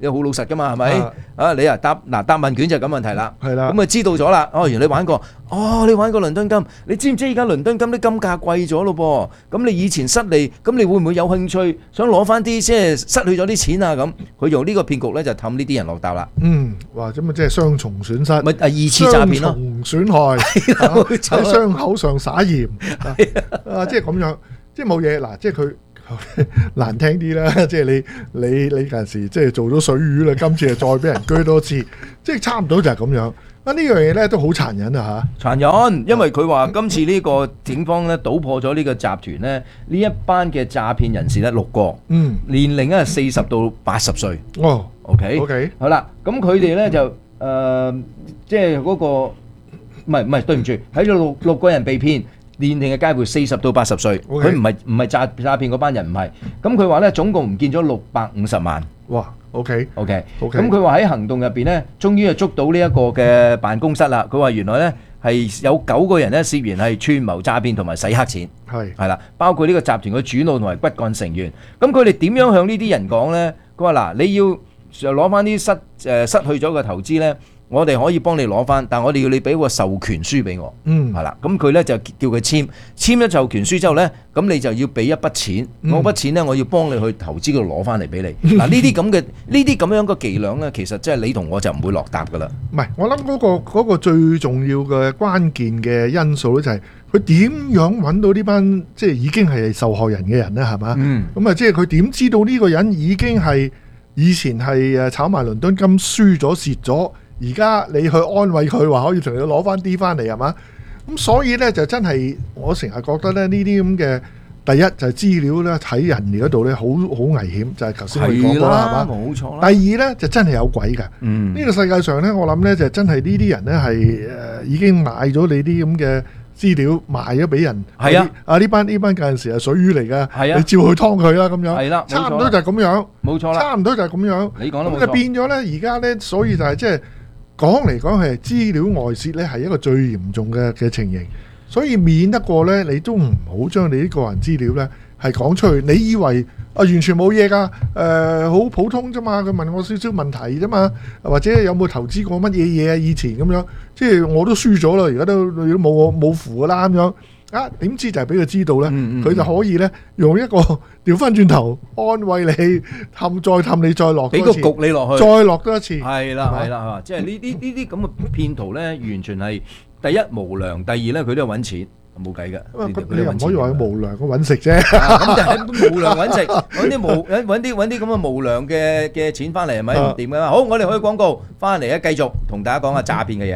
你好老實噶嘛，係咪？啊，你啊答嗱答問卷就係咁問題啦。係啦。咁啊知道咗啦。哦，原來你玩過，哦，你玩過倫敦金，你知唔知而家倫敦金啲金價貴咗咯噃？咁你以前失利，咁你會唔會有興趣想攞翻啲即係失去咗啲錢啊？咁佢用呢個騙局咧就氹呢啲人落搭啦。 嗯，哇！咁啊即係雙重損失， 咪啊二次詐騙咯， 雙重損害喺傷口上灑鹽啊！即係咁樣，即係冇嘢嗱，即係佢。難聽啲啦，即係你你你嗰陣時即係做咗水魚啦，今次就再俾人鋸多次，即係差唔多就係咁樣。啊呢樣嘢咧都好殘忍啊嚇！ 殘忍，因為佢話今次呢個警方咧搗破咗呢個集團咧，呢一班嘅詐騙人士咧六個，嗯，年齡咧係四十到八十歲。哦 ，OK OK，好啦，咁佢哋咧就誒，即係嗰個唔係唔係，對唔住，喺度六六個人被騙。年齡嘅介乎四十到八十歲，佢唔係唔係詐詐騙嗰班人唔係，咁佢話咧總共唔見咗六百五十萬。 哇 ，OK OK OK，咁佢話喺行動入邊咧，終於係捉到呢一個嘅辦公室啦。佢話原來咧係有九個人咧涉嫌係串謀詐騙同埋洗黑錢，係係啦，包括呢個集團嘅主腦同埋骨幹成員。咁佢哋點樣向呢啲人講咧？佢話嗱，你要攞翻啲失誒失去咗嘅投資咧。我哋可以幫你攞翻，但係我哋要你俾個授權書俾我，嗯，係啦，咁佢咧就叫佢簽，簽咗授權書之後咧，咁你就要俾一筆錢，嗰筆錢咧我要幫你去投資嗰度攞翻嚟俾你。嗱呢啲咁嘅呢啲咁樣嘅伎倆咧，其實即係你同我就唔會落搭噶啦。 唔係，我諗嗰個嗰個最重要嘅關鍵嘅因素咧就係佢點樣揾到呢班即係已經係受害人嘅人咧，係嘛？嗯，咁啊即係佢點知道呢個人已經係以前係誒炒賣倫敦金輸咗蝕咗？而家你去安慰佢話可以同你攞翻啲翻嚟係嘛？咁所以咧就真係我成日覺得咧呢啲咁嘅第一就係資料咧喺人哋嗰度咧好好危險，就係頭先我哋講過啦係嘛？冇錯啦。第二咧就真係有鬼㗎。嗯。呢個世界上咧我諗咧就真係呢啲人咧係誒已經買咗你啲咁嘅資料賣咗俾人。係啊。啊呢班呢班嗰陣時係水魚嚟㗎。係啊。你照去劏佢啦咁樣。係啦。差唔多就係咁樣。冇錯啦。差唔多就係咁樣。你講得冇錯。咁就變咗咧而家咧，所以就係即係。講嚟講係資料外泄咧，係一個最嚴重嘅嘅情形，所以免得過咧，你都唔好將你啲個人資料咧係講出去。你以為啊完全冇嘢㗎？誒、呃、好普通啫嘛，佢問我少少問題啫嘛，或者有冇投資過乜嘢嘢啊？以前咁樣，即係我都輸咗啦，而家都都冇冇符㗎啦咁樣。啊點知就係俾佢知道咧，佢、嗯嗯、就可以咧用一個調翻轉頭安慰你，氹再氹你再落，俾個局你落去， 再落多一次。 係啦係啦係嘛，即係呢啲呢啲咁嘅騙徒咧，完全係第一無良，第二咧佢都係揾錢，冇計㗎。 你又唔可以話佢無良嘅揾食啫。 咁就係無良揾食，揾啲無揾揾啲揾啲咁嘅無良嘅嘅錢翻嚟係咪唔掂㗎嘛？好，我哋開廣告翻嚟咧，繼續同大家講下詐騙嘅嘢。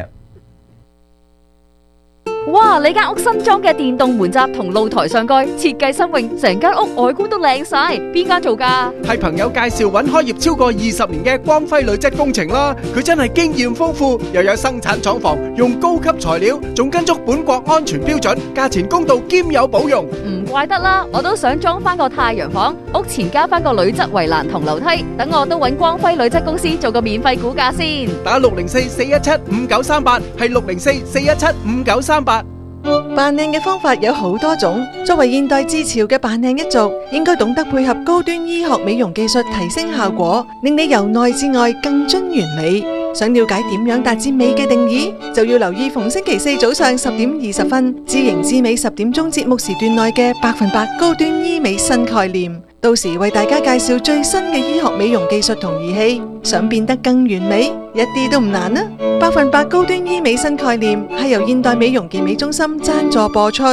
哇！你間屋新裝嘅電動門閘同露台上蓋設計新穎，成間屋外觀都靚晒。邊間做㗎？ 係朋友介紹揾開業超過二十年嘅光輝女質工程啦。佢真係經驗豐富，又有生產廠房，用高級材料，仲跟足本國安全標準，價錢公道兼有保用。 唔怪得啦，我都想裝翻個太陽房，屋前加翻個鋁質圍欄同樓梯，等我都揾光輝女質公司做個免費估價先。 打六零四四一七五九三八，係六零四四一七五九三八。 扮靚嘅方法有好多種，作為現代自潮嘅扮靚一族，應該懂得配合高端醫學美容技術提升效果，令你由內至外更臻完美。想了解點樣達至美嘅定義，就要留意逢星期四早上十點二十分，知型知美十點鐘節目時段內嘅百分百高端醫美新概念。到時為大家介紹最新嘅醫學美容技術同儀器，想變得更完美，一啲都唔難啊！百分百高端醫美新概念係由現代美容健美中心贊助播出。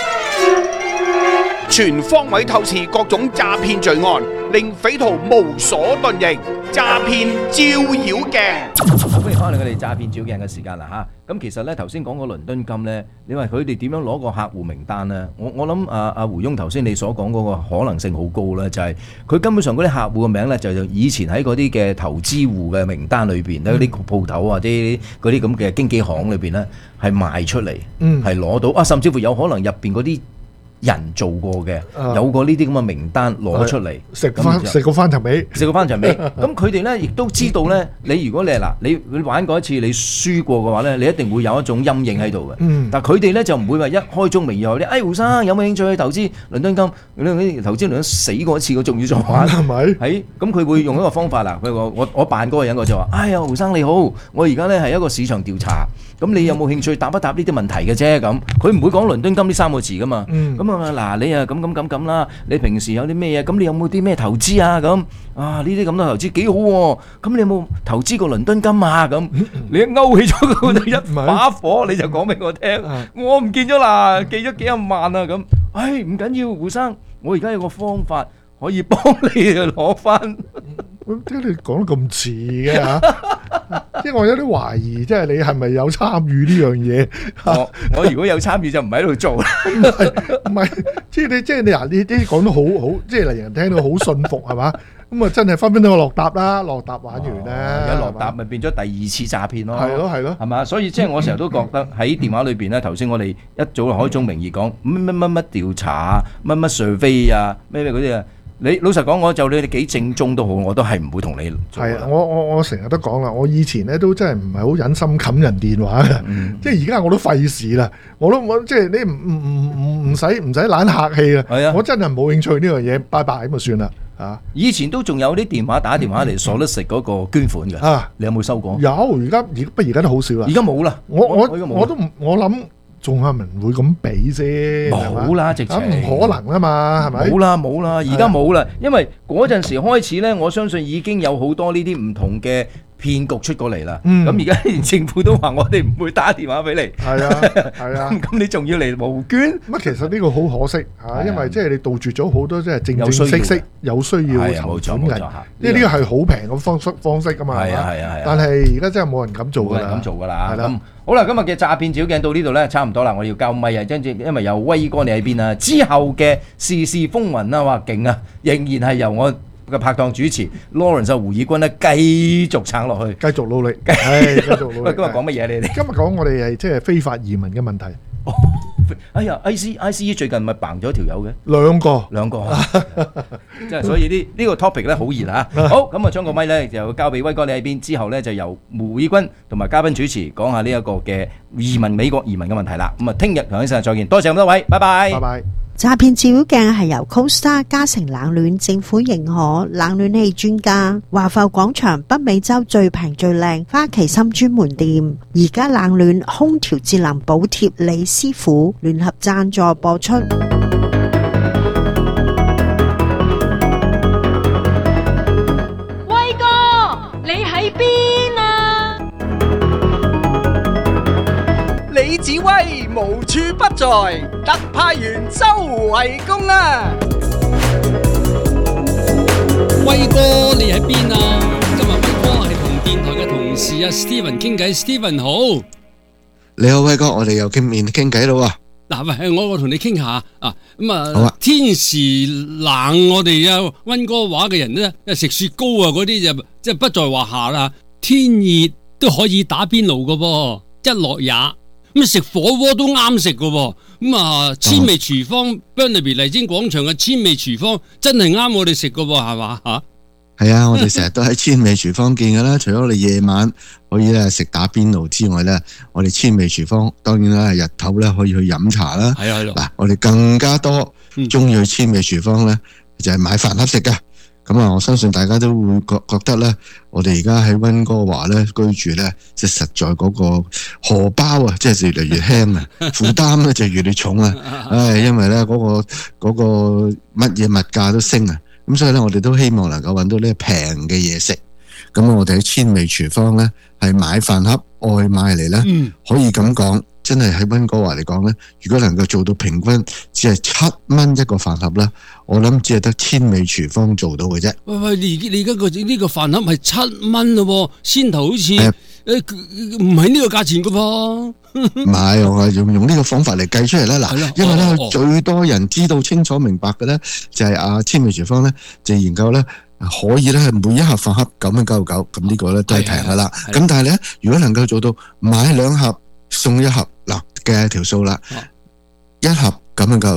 全方位透視各種詐騙罪案，令匪徒無所遁形。詐騙照妖鏡， 歡迎翻嚟我哋詐騙照鏡嘅時間啦嚇。咁其實咧頭先講個倫敦金咧，你話佢哋點樣攞個客戶名單咧？我我諗阿阿胡翁頭先你所講嗰個可能性好高啦，就係、是、佢根本上嗰啲客戶嘅名咧，就就以前喺嗰啲嘅投資戶嘅名單裏邊，喺嗰啲鋪頭或者嗰啲咁嘅經紀行裏邊咧，係賣出嚟，係攞到啊，甚至乎有可能入邊嗰啲人做過嘅，有過呢啲咁嘅名單攞出嚟， 食翻食個翻尋味， 食個翻尋味。咁佢哋咧亦都知道咧，你如果你係嗱，你你玩過一次，你輸過嘅話咧，你一定會有一種陰影喺度嘅。嗯、但係佢哋咧就唔會話一開宗明義，你誒胡生有冇興趣去投資倫敦金？你投資倫敦死過一次，我仲要再玩係咪？係咁，佢會用一個方法啦。佢話我我扮嗰個人，我就話：哎呀，胡生你好，我而家咧係一個市場調查，咁你有冇興趣答一答呢啲問題嘅啫？咁佢唔會講倫敦金呢三個字噶嘛。嗯咁啊嗱，你啊咁咁咁咁啦，你平時有啲咩嘢？咁你有冇啲咩投資啊？咁啊呢啲咁多投資幾好喎？咁你有冇投資過倫敦金啊？咁你一勾起咗佢一把火，你就講俾我聽，我唔見咗啦，寄咗幾廿萬啊咁。唉，唔緊要，胡生，我而家有個方法可以幫你攞翻。 點解你講得咁似嘅嚇？即係我有啲懷疑，即係你係咪有參與呢樣嘢？ 我我如果有參與就唔喺度做啦。 唔係唔係，即係你即係你嗱，你啲講得好好，即係令人聽到好信服係嘛？咁啊真係分分鐘我落搭啦，落搭玩完啦。 而家落搭咪變咗第二次詐騙咯。 係咯係咯， 係嘛？所以即係我成日都覺得喺電話裏邊咧，頭先我哋一早開宗明義講乜乜乜乜調查啊，乜乜 survey 啊，咩咩嗰啲啊。你老實講，我就你哋幾正宗都好，我都係唔會同你做。 係啊，我我我成日都講啦，我以前咧都真係唔係好忍心冚人電話嘅，嗯、即係而家我都費事啦，我都我即係你唔唔唔唔使唔使懶客氣啦。係啊，我真係冇興趣呢樣嘢，拜拜咁就算啦。啊， 以前都仲有啲電話打電話嚟鎖得食嗰個捐款嘅。啊，你有冇收過？ 有，而家而不過而家都好少啦。 而家冇啦。 我我我，我都唔我諗。仲有人會咁俾啫？ 冇啦，直情唔可能啊嘛，係咪？ 冇啦冇啦，而家冇啦，因為嗰陣時開始咧，我相信已經有好多呢啲唔同嘅騙局出過嚟啦。咁而家連政府都話我哋唔會打電話俾你。係啊係啊，咁你仲要嚟募捐？乜其實呢個好可惜嚇，因為即係你杜絕咗好多即係正正式式有需要籌款嘅，即係呢個係好平嘅方式方式㗎嘛。係啊係啊係啊，但係而家真係冇人咁做㗎啦。 咁做㗎啦。係啦。好啦，今日嘅詐騙照鏡到呢度咧，差唔多啦，我要交咪啊，因因為有威哥你喺邊啊，之後嘅時事風雲啊，哇勁啊，仍然係由我嘅拍檔主持 Lawrence 胡以軍咧繼續撐落去， 繼續努力，係繼續努力。 喂，今日講乜嘢你哋？ 今日講我哋係即係非法移民嘅問題。 哎呀 ，I C I C E 最近咪掹咗條友嘅， 兩個兩個，即係所以呢呢個 topic 咧好熱嚇。好，咁啊將個咪咧就交俾威哥你喺邊，之後咧就由胡以軍同埋嘉賓主持講下呢一個嘅移民美國移民嘅問題啦。咁啊，聽日同一時間再見，多謝咁多位，拜拜， 拜拜。 詐騙照妖鏡係由 CoStar 嘉誠冷暖政府認可冷暖氣專家華埠廣場北美洲最平最靚花旗參專門店，而家冷暖空調節能補貼李師傅聯合贊助播出。 威哥，你喺邊啊？ 李子威無處不在，特派員周圍公啊！ 威哥你喺邊啊？今日威哥係同電台嘅同事啊 Steven 傾偈 ，Steven 好。 你好威哥，我哋又見面傾偈咯喎。 嗱，喂，我我同你傾下啊，咁啊，啊天時冷，我哋啊溫哥華嘅人咧，食雪糕啊嗰啲就即係不在話下啦。天熱都可以打邊爐噶噃，一樂也。咁食火鍋都啱食噶喎，咁啊千味廚房 Burnaby 麗晶廣場嘅千味廚房真係啱我哋食噶喎，係嘛吓？ 係啊，我哋成日都喺千味廚房見噶啦。除咗我哋夜晚可以咧食打邊爐之外咧，我哋千味廚房當然啦，日頭咧可以去飲茶啦。係啊，嗱，我哋更加多中意去千味廚房咧，就係買飯盒食噶。咁啊，我相信大家都會覺覺得咧，我哋而家喺溫哥華咧居住咧，即係實在嗰個荷包啊，即係越嚟越輕啊，負擔咧就越嚟越重啊。唉，因為咧嗰個嗰個乜嘢物價都升啊，咁所以咧我哋都希望能夠揾到呢平嘅嘢食。咁我哋喺千味廚房咧係買飯盒外賣嚟咧，嗯、可以咁講。真係喺溫哥華嚟講咧，如果能夠做到平均只係七蚊一個飯盒啦，我諗只係得千味廚房做到嘅啫。 喂喂，你你而家個呢個飯盒係七蚊咯，先頭好似誒唔係呢個價錢噶噃。 唔係，我係用用呢個方法嚟計出嚟啦。嗱，因為咧、哦、最多人知道清楚明白嘅咧，就係啊千味廚房咧就研究咧可以咧係每一盒飯盒九蚊九十九，咁呢個咧都係平噶啦。咁但係咧，如果能夠做到買兩盒送一盒嗱嘅條數啦，一盒九蚊九十九，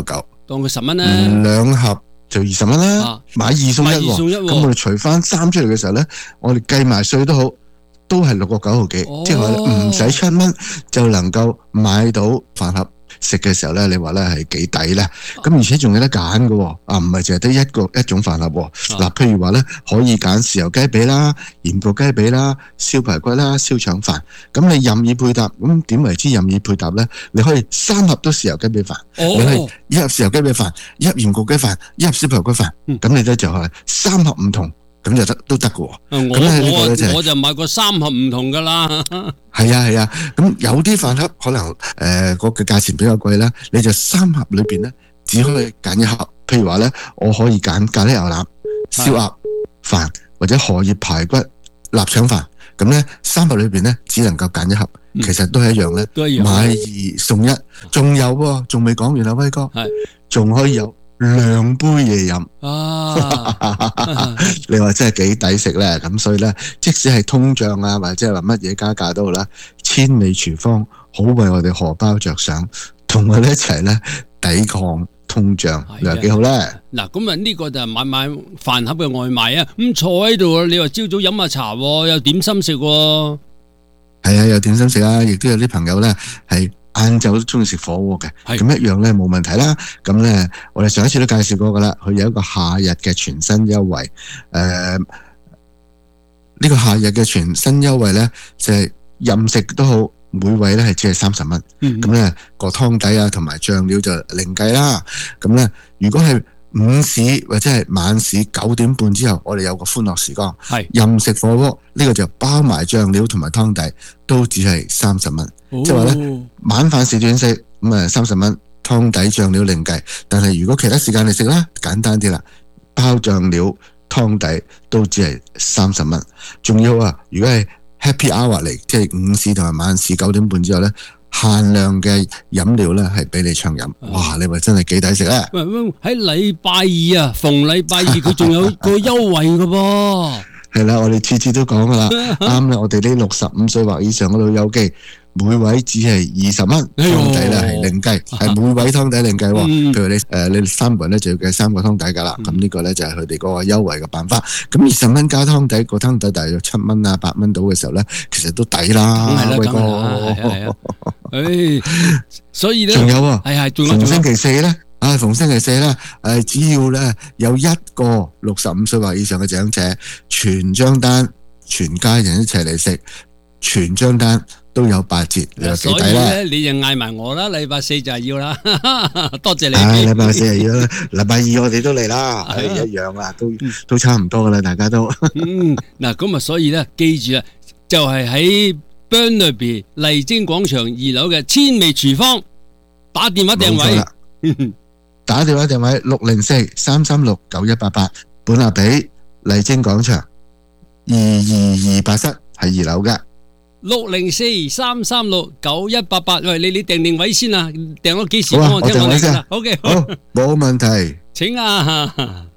當佢十蚊啦， 兩盒就二十蚊啦，買二送一喎。咁我哋除翻三出嚟嘅時候咧，我哋計埋稅都好，都係六個九毫幾，即係話唔使七蚊就能夠買到飯盒。食嘅時候咧，你話咧係幾抵咧？咁而且仲有得揀嘅，啊唔係淨係得一個一種飯盒。嗱、啊，譬如話咧，可以揀豉油雞髀啦、鹽焗雞髀啦、燒排骨啦、燒腸飯。咁你任意配搭，咁點為之任意配搭咧？你可以三盒都豉油雞髀飯，哦、你可以一盒豉油雞髀飯，一盒鹽焗雞飯，一盒燒排骨飯。咁、嗯、你咧就係三盒唔同。咁就得都得嘅喎。 咁咧呢個咧就係我就買過三盒唔同噶啦。 係啊係啊，咁有啲飯盒可能誒個嘅價錢比較貴啦，你就三盒裏邊咧只可以揀一盒。譬如話咧，我可以揀咖喱牛腩、燒鴨飯或者荷葉排骨臘腸飯。咁咧三盒裏邊咧只能夠揀一盒，嗯、其實都係一樣咧。都一樣。買二送一，仲有喎，仲未講完啊，威哥。係。仲可以有兩杯嘢飲啊！你話真係幾抵食咧？咁所以咧，即使係通脹啊，或者係話乜嘢加價都好啦，千味廚房好為我哋荷包着想，同我哋一齊咧抵抗通脹，你話幾好咧？ 嗱，咁啊呢個就係買買飯盒嘅外賣啊！咁坐喺度，你話朝早飲下茶，有點心食喎。 係啊，有點心食啊！亦都有啲朋友咧係。晏晝都中意食火鍋嘅，咁一樣咧冇問題啦。咁咧，我哋上一次都介紹過噶啦，佢有一個夏日嘅全新優惠。誒、呃，呢、這個夏日嘅全新優惠咧，就係、是、任食都好，每位咧係只係三十蚊。咁、嗯、咧個湯底啊同埋醬料就另計啦。咁咧，如果係午市或者係晚市九點半之後，我哋有個歡樂時光，任食火鍋，呢、這個就包埋醬料同埋湯底，都只係三十蚊。即係話咧，晚飯時段食咁啊三十蚊，湯底醬料另計。但係如果其他時間你食啦，簡單啲啦，包醬料湯底都只係三十蚊。仲要啊，如果係 Happy Hour 嚟，即係午市同埋晚市九點半之後咧，限量嘅飲料咧係俾你暢飲。哇！你話真係幾抵食咧？ 喂喂，喺禮拜二啊，逢禮拜二佢仲有個優惠㗎噃。 係啦，我哋次次都講噶啦，啱啦。我哋呢六十五歲或以上嘅老友記，每位只係二十蚊，湯底咧係另計，係每位湯底另計。譬如你誒，你三個人咧就要計三個湯底噶啦。咁呢個咧就係佢哋嗰個優惠嘅辦法。咁二十蚊加湯底，個湯底大約七蚊啊八蚊到嘅時候咧，其實都抵啦。威哥， 係啊，誒，所以咧， 仲有啊， 係係，仲有逢星期四咧。啊，逢星期四咧，誒，只要咧有一個六十五歲或以上嘅長者，全張單，全家人一齊嚟食，全張單都有八折，你話幾抵咧？所以咧， 你就嗌埋我啦，禮拜四就係要啦，多謝你。 唉，禮拜四係要啦，禮拜二我哋都嚟啦，係一樣啦，都都差唔多噶啦，大家都。 嗯，嗱，咁啊，所以咧，記住啦，就係喺 Burnaby 麗晶廣場二樓嘅千味廚房打電話訂位。 打電話定位六零四三三六九一八八，本亞比麗晶廣場二二二八室係二樓嘅。 六零四三三六九一八八，喂，你你訂定位先啊，訂咗幾時？ 好啊，我訂位先。 好嘅， 好，冇問題。 請啊！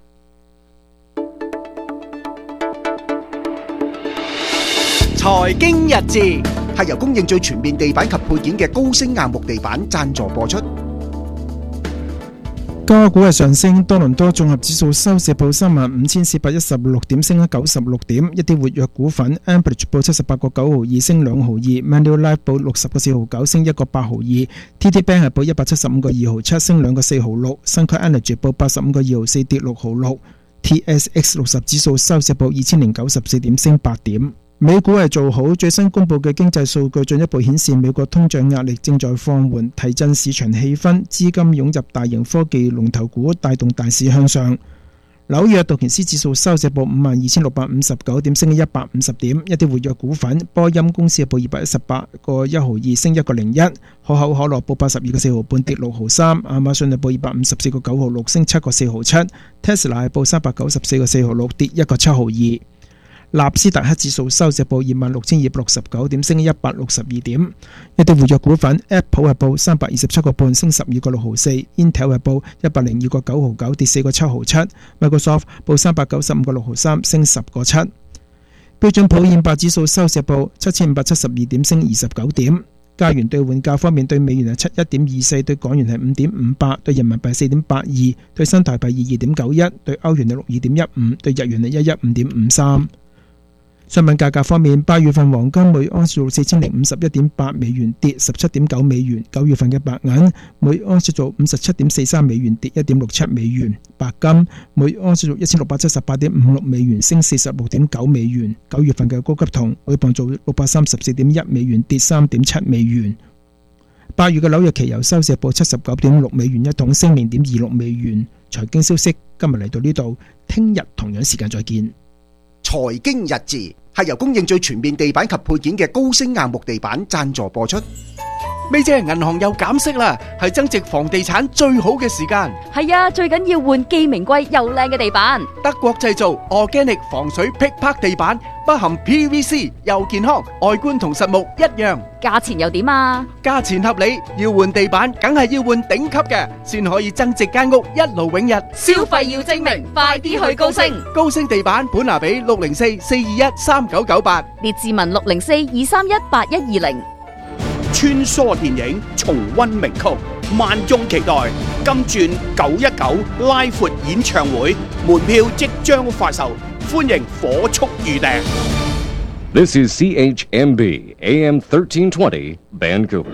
財經日誌係由供應最全面地板及配件嘅高星硬木地板贊助播出。 個股係上升，多倫多綜合指數收市報三萬五千四百一十六點，升咗九十六點。一啲活躍股份 ，Ambridge 報七十八個九毫二，升兩毫二 ；Manulife 報六十個四毫九，升一個八毫二 ；T D Bank 係報一百七十五個二毫七，升兩個四毫六 ；Suncor Energy 報八十五個二毫四，跌六毫六 ；T S X 六十指數收市報二千零九十四點，升八點。美股係做好，最新公布嘅經濟數據進一步顯示美國通脹壓力正在放緩，提振市場氣氛，資金湧入大型科技龍頭股，帶動大市向上。紐約道瓊斯指數收市報五萬二千六百五十九點，升一百五十點。一啲活躍股份，波音公司報二百一十八個一毫二，升一個零一；可口可樂報八十二個四毫半，跌六毫三；亞馬遜係報二百五十四個九毫六，升七個四毫七； Tesla 係報三百九十四個四毫六，跌一個七毫二。納斯達克指數收市報二萬六千二百六十九點，升一百六十二點。一啲活躍股份 ，Apple 係報三百二十七個半，升十二個六毫四 ；Intel 係報一百零二個九毫九，跌四個七毫七 ；Microsoft 報三百九十五個六毫三，升十個七。標準普爾五百指數收市報七千五百七十二點，升二十九點。 加元兌換價方面，對美元係七一點二四，對港元係五點五八，對人民幣四點八二，對新台幣二二點九一，對歐元係六二點一五，對日元係一一五點五三。商品價格方面，八月份黃金每盎司做四千零五十一點八美元，跌十七點九美元；九月份嘅白銀每盎司做五十七點四三美元，跌一點六七美元；白金每盎司做一千六百七十八點五六美元，升四十六點九美元；九月份嘅高級銅每磅做六百三十四點一美元，跌三點七美元。八月嘅紐約期油收市報七十九點六美元一桶，升零點二六美元。財經消息今日嚟到呢度，聽日同樣時間再見。 財經日誌係由供應最全面地板及配件嘅高升硬木地板贊助播出。咪姐，銀行又減息啦，係增值房地產最好嘅時間。 係啊，最緊要換既名貴又靚嘅地板。 德國製造 Organic 防水劈拍地板，不含 P V C， 又健康，外觀同實木一樣。 價錢又點啊？ 價錢合理，要換地板梗係要換頂級嘅，先可以增值間屋一勞永逸。 消費要精明，快啲去高升。 高升地板本拿比六零四四二一三九九八， 列治文六零四二三一八一二零。 穿梭電影重溫名曲，萬眾期待金鑽九一九拉闊演唱會，門票即將發售，歡迎火速預訂。 This is C H M B A M thirteen twenty Vancouver。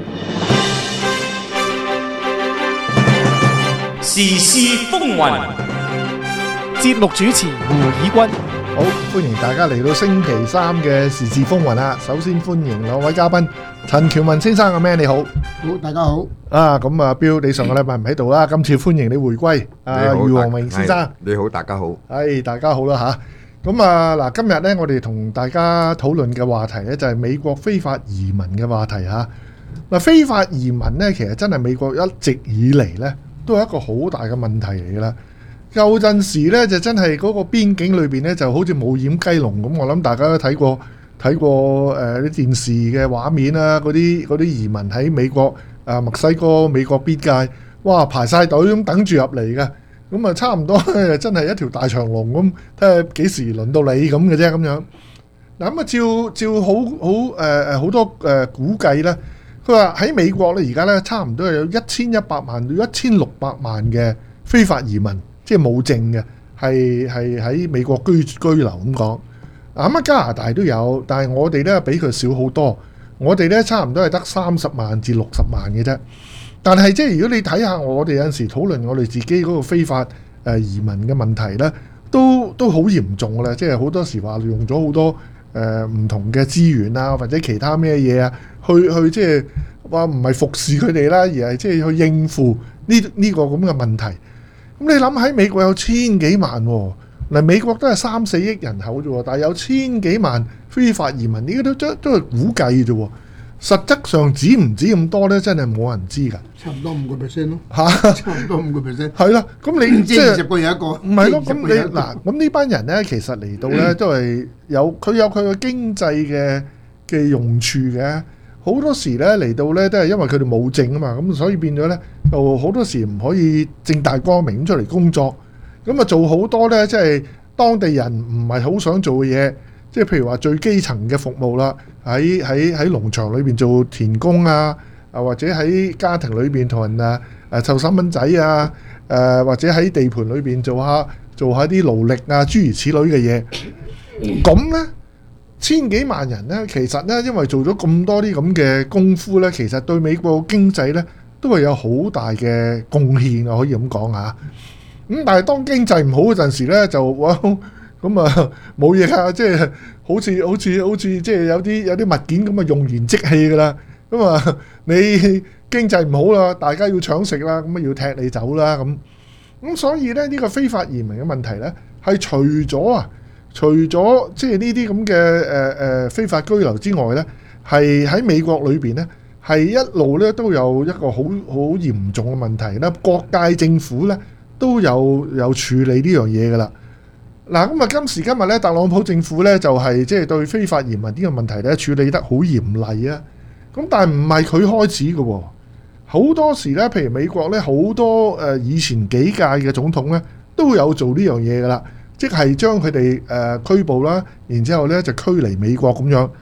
時事風雲， 節目主持胡以軍。好，歡迎大家嚟到星期三嘅時事風雲啦。首先歡迎兩位嘉賓，陳喬文先生，阿 Man 你好。 好，大家好。 啊，咁啊，Bill，你上個禮拜唔喺度啦，今次歡迎你回歸。啊，余王明先生， 你好，大家好。 係，大家好啦吓。咁啊，嗱，今日咧，我哋同大家討論嘅話題咧，就係美國非法移民嘅話題吓。嗱，非法移民咧，其實真係美國一直以嚟咧，都係一個好大嘅問題嚟噶啦。有陣時咧就真係嗰個邊境裏邊咧就好似冇掩雞籠咁，我諗大家都睇過睇過誒啲、呃、電視嘅畫面啦，嗰啲嗰啲移民喺美國啊、呃、墨西哥美國邊界，哇排晒隊咁等住入嚟嘅，咁啊差唔多真係一條大長龍咁，睇下幾時輪到你咁嘅啫咁樣。嗱咁啊照照好好誒誒好多誒、呃、估計咧，佢話喺美國咧而家咧差唔多有一千一百萬到一千六百萬嘅非法移民。即係冇證嘅，係係喺美國居居留咁講。咁啊加拿大都有，但係我哋咧比佢少好多。我哋咧差唔多係得三十萬至六十萬嘅啫。但係即係如果你睇下我哋有陣時討論我哋自己嗰個非法誒移民嘅問題咧，都都好嚴重㗎啦。即係好多時話用咗好多誒唔同嘅資源啊，或者其他咩嘢啊，去去即係話唔係服侍佢哋啦，而係即係去應付呢呢個咁嘅問題。咁你諗喺美國有千幾萬喎，嗱美國都係三四億人口啫喎，但係有千幾萬非法移民，呢個都都都係估計啫喎，實質上止唔止咁多咧，真係冇人知㗎。 差唔多五個 percent 咯， 嚇， 差唔多五個 percent。 係啦，咁你即係二十個有一個， 唔係咯？咁你嗱，咁呢班人咧，其實嚟到咧都係有佢有佢嘅經濟嘅嘅用處嘅。好多時咧嚟到咧都係因為佢哋冇證啊嘛，咁所以變咗咧就好多時唔可以正大光明咁出嚟工作，咁啊做好多咧即係當地人唔係好想做嘅嘢，即係譬如話最基層嘅服務啦，喺喺喺農場裏邊做田工啊，啊或者喺家庭裏邊同人啊誒湊細蚊仔啊，誒或者喺地盤裏邊做下做下啲勞力啊諸如此類嘅嘢，咁咧。千幾萬人咧，其實咧，因為做咗咁多啲咁嘅功夫咧，其實對美國經濟咧都係有好大嘅貢獻啊，可以咁講嚇。咁但係當經濟唔好嗰陣時咧，就哇咁啊冇嘢啦，即係好似好似好似即係有啲有啲物件咁啊用完即棄噶啦。咁啊你經濟唔好啦，大家要搶食啦，咁啊要踢你走啦咁。咁所以咧呢個非法移民嘅問題咧，係除咗啊。除咗即係呢啲咁嘅誒誒非法居留之外咧，係喺美國裏邊咧，係一路咧都有一個好好嚴重嘅問題啦。各界政府咧都有有處理呢樣嘢噶啦。嗱咁啊，今時今日咧，特朗普政府咧就係即係對非法移民呢個問題咧處理得好嚴厲啊。咁但係唔係佢開始嘅喎，好多時咧，譬如美國咧好多誒以前幾屆嘅總統咧都有做呢樣嘢噶啦。即係將佢哋誒拘捕啦，然之後咧就驅離美國咁樣。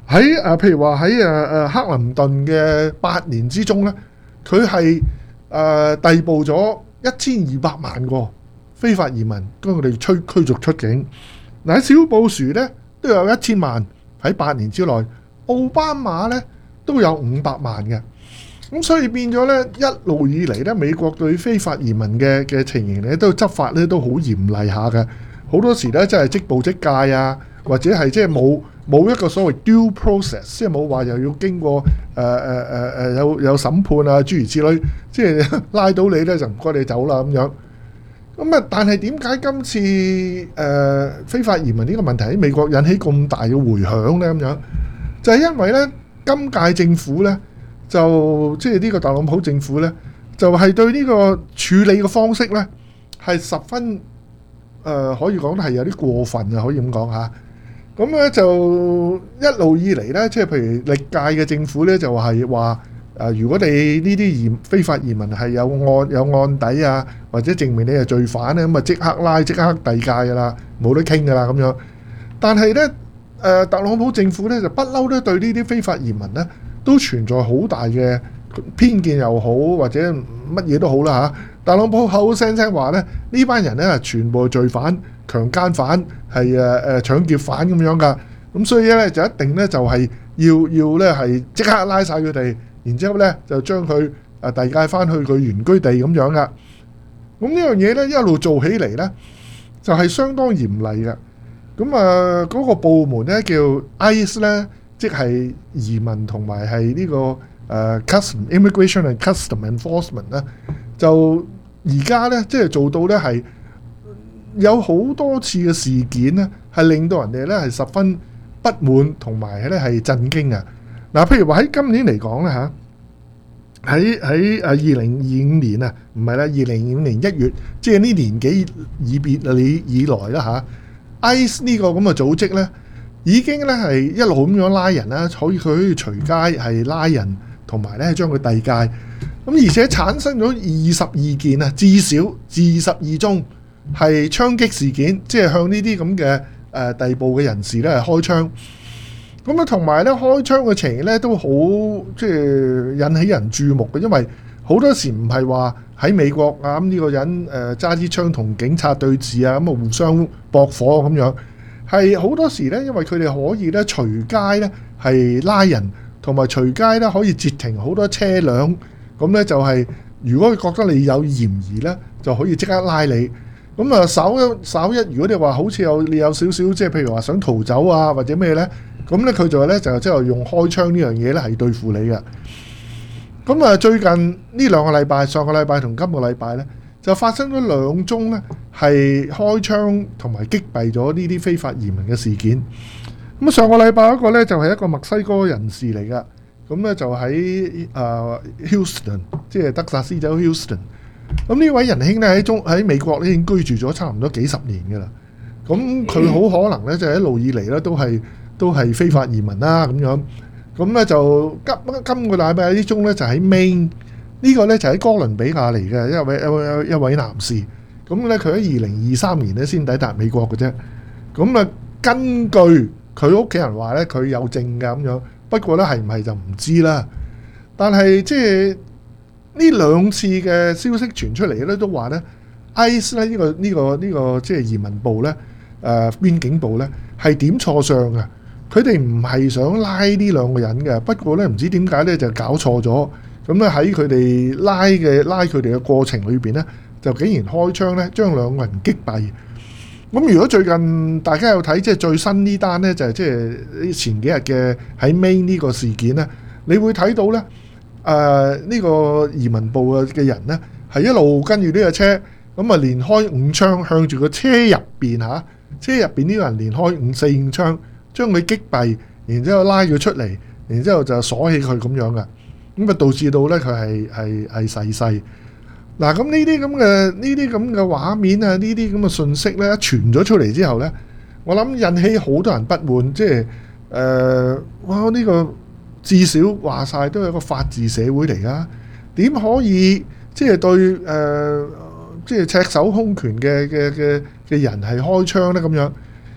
喺誒譬如話喺誒誒克林頓嘅八年之中咧，佢係誒逮捕咗一千二百萬個非法移民，將佢哋驅驅逐出境。嗱喺小布殊咧都有一千萬喺八年之內，奧巴馬咧都有五百萬嘅。咁所以變咗咧，一路以嚟咧，美國對非法移民嘅嘅情形咧，都執法咧都好嚴厲下嘅。好多時咧，真係即捕即戒啊，或者係即係冇冇一個所謂 due process，即係冇話又要經過誒誒誒誒有有審判啊諸如此類，即係拉到你咧就唔該你走啦咁樣。咁啊，但係點解今次誒、呃、非法移民呢個問題喺美國引起咁大嘅迴響咧？咁樣就係、是、因為咧，今屆政府咧。就即係呢個特朗普政府呢，就係、是、對呢個處理嘅方式呢，係十分誒、呃、可以講係有啲過分啊，可以咁講嚇。咁咧就一路以嚟呢，即係譬如歷屆嘅政府呢，就係話誒，如果你呢啲移非法移民係有案有案底啊，或者證明你係罪犯呢，咁啊即刻拉即刻遞解㗎啦，冇得傾㗎啦咁樣。但係呢，誒、呃、特朗普政府呢，就不嬲都對呢啲非法移民呢，都存在好大嘅偏見又好，或者乜嘢都好啦嚇。特朗普口口聲聲話咧，呢班人咧係全部罪犯、強姦犯、係誒誒搶劫犯咁樣噶。咁所以咧就一定咧就係要要咧係即刻拉晒佢哋，然之後咧就將佢誒遞解翻去佢原居地咁樣噶。咁呢樣嘢咧一路做起嚟咧，就係相當嚴厲嘅。咁啊嗰個部門咧叫 I C E 咧。即係移民同埋係呢個誒、uh, custom immigration and custom enforcement 咧，就而家咧即係做到咧係有好多次嘅事件咧，係令到人哋咧係十分不滿同埋咧係震驚啊！嗱，譬如話喺今年嚟講咧嚇，喺喺誒二零二五年啊，唔係啦，二零二五年一月，即係呢年幾以別以以來啦嚇 ，I C E 呢個咁嘅組織咧。已經咧係一路咁樣拉人啦，可以佢可以隨街係拉人，同埋咧將佢遞解。咁而且產生咗二十二件啊，至少二十二宗係槍擊事件，即係向呢啲咁嘅誒逮捕嘅人士咧係開槍。咁啊，同埋咧開槍嘅情形咧都好即係引起人注目嘅，因為好多時唔係話喺美國啊咁呢個人誒揸支槍同警察對峙啊，咁啊互相駁火咁樣。係好多時咧，因為佢哋可以咧隨街咧係拉人，同埋隨街咧可以截停好多車輛。咁咧就係、是、如果佢覺得你有嫌疑咧，就可以即刻拉你。咁啊稍一稍一，如果你話好似有你有少少即係譬如話想逃走啊或者咩咧，咁咧佢就咧就即係用開槍呢樣嘢咧係對付你嘅。咁啊最近呢兩個禮拜，上個禮拜同今個禮拜咧，就發生咗兩宗咧，係開槍同埋擊斃咗呢啲非法移民嘅事件。咁上個禮拜嗰個咧就係一個墨西哥人士嚟噶，咁咧就喺誒 Houston， 即係德薩斯州 Houston。咁呢位仁兄咧喺中喺美國咧已經居住咗差唔多幾十年噶啦。咁佢好可能咧就係一路以嚟咧都係都係非法移民啦咁樣。咁咧就今今個禮拜呢宗咧就喺 Maine。呢個咧就喺哥倫比亞嚟嘅一位一位一位男士，咁咧佢喺二零二三年咧先抵達美國嘅啫。咁啊，根據佢屋企人話咧，佢有證㗎咁樣，不過咧係唔係就唔知啦。但係即係呢兩次嘅消息傳出嚟咧，都話咧 I C E 咧呢個呢個呢個即係移民部咧誒邊境部咧係點錯相啊！佢哋唔係想拉呢兩個人嘅，不過咧唔知點解咧就搞錯咗。咁咧喺佢哋拉嘅拉佢哋嘅過程裏邊咧，就竟然開槍咧，將兩個人擊斃。咁如果最近大家有睇即係最新呢單咧，就係即係前幾日嘅喺 Maine 呢個事件咧，你會睇到咧，誒、呃、呢、呢個移民部嘅人咧係一路跟住呢個車，咁啊連開五槍向住個車入邊嚇，車入邊呢個人連開五四五槍，將佢擊斃，然之後拉佢出嚟，然之後就鎖起佢咁樣嘅。咁啊，導致到咧佢係係係逝世。嗱，咁呢啲咁嘅呢啲咁嘅畫面啊，呢啲咁嘅信息咧，傳咗出嚟之後咧，我諗引起好多人不滿，即係誒、呃，哇！呢、呢個至少話晒都係一個法治社會嚟噶，點可以即係對誒、呃，即係赤手空拳嘅嘅嘅嘅人係開槍咧咁樣？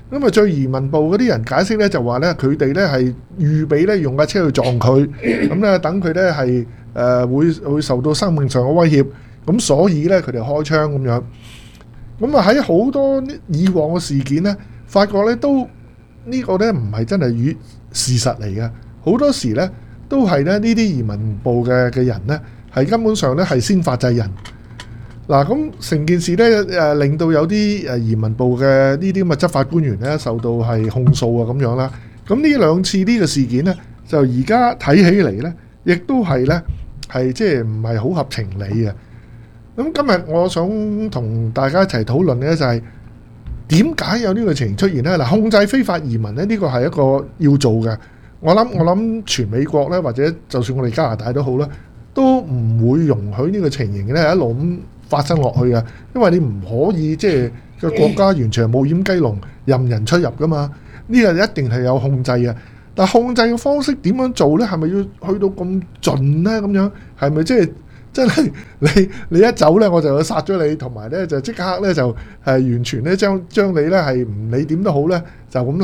咁啊，最移民部嗰啲人解釋咧就話咧，佢哋咧係預備咧用架車去撞佢，咁咧等佢咧係誒會會受到生命上嘅威脅，咁所以咧佢哋開槍咁樣。咁啊喺好多以往嘅事件咧，發覺咧都呢個咧唔係真係與事實嚟嘅，好多時咧都係咧呢啲移民部嘅嘅人咧係根本上咧係先發制人。嗱，咁成件事咧誒令到有啲誒移民部嘅呢啲咁嘅執法官員咧受到係控訴啊咁樣啦。咁呢兩次呢個事件咧，就而家睇起嚟咧，亦都係咧係即係唔係好合情理嘅。咁今日我想同大家一齊討論咧，就係點解有呢個情形出現咧？嗱，控制非法移民咧，呢個係一個要做嘅。我諗我諗全美國咧，或者就算我哋加拿大都好啦，都唔會容許呢個情形咧一路咁發生落去嘅，因為你唔可以即係個國家完全係冇掩雞籠，任人出入噶嘛。呢個一定係有控制嘅，但係控制嘅方式點樣做咧？係咪要去到咁盡咧？咁樣係咪即係？真係你你一走咧，我就要殺咗你，同埋咧就即刻咧就係完全咧將將你咧係唔理點都好咧，就咁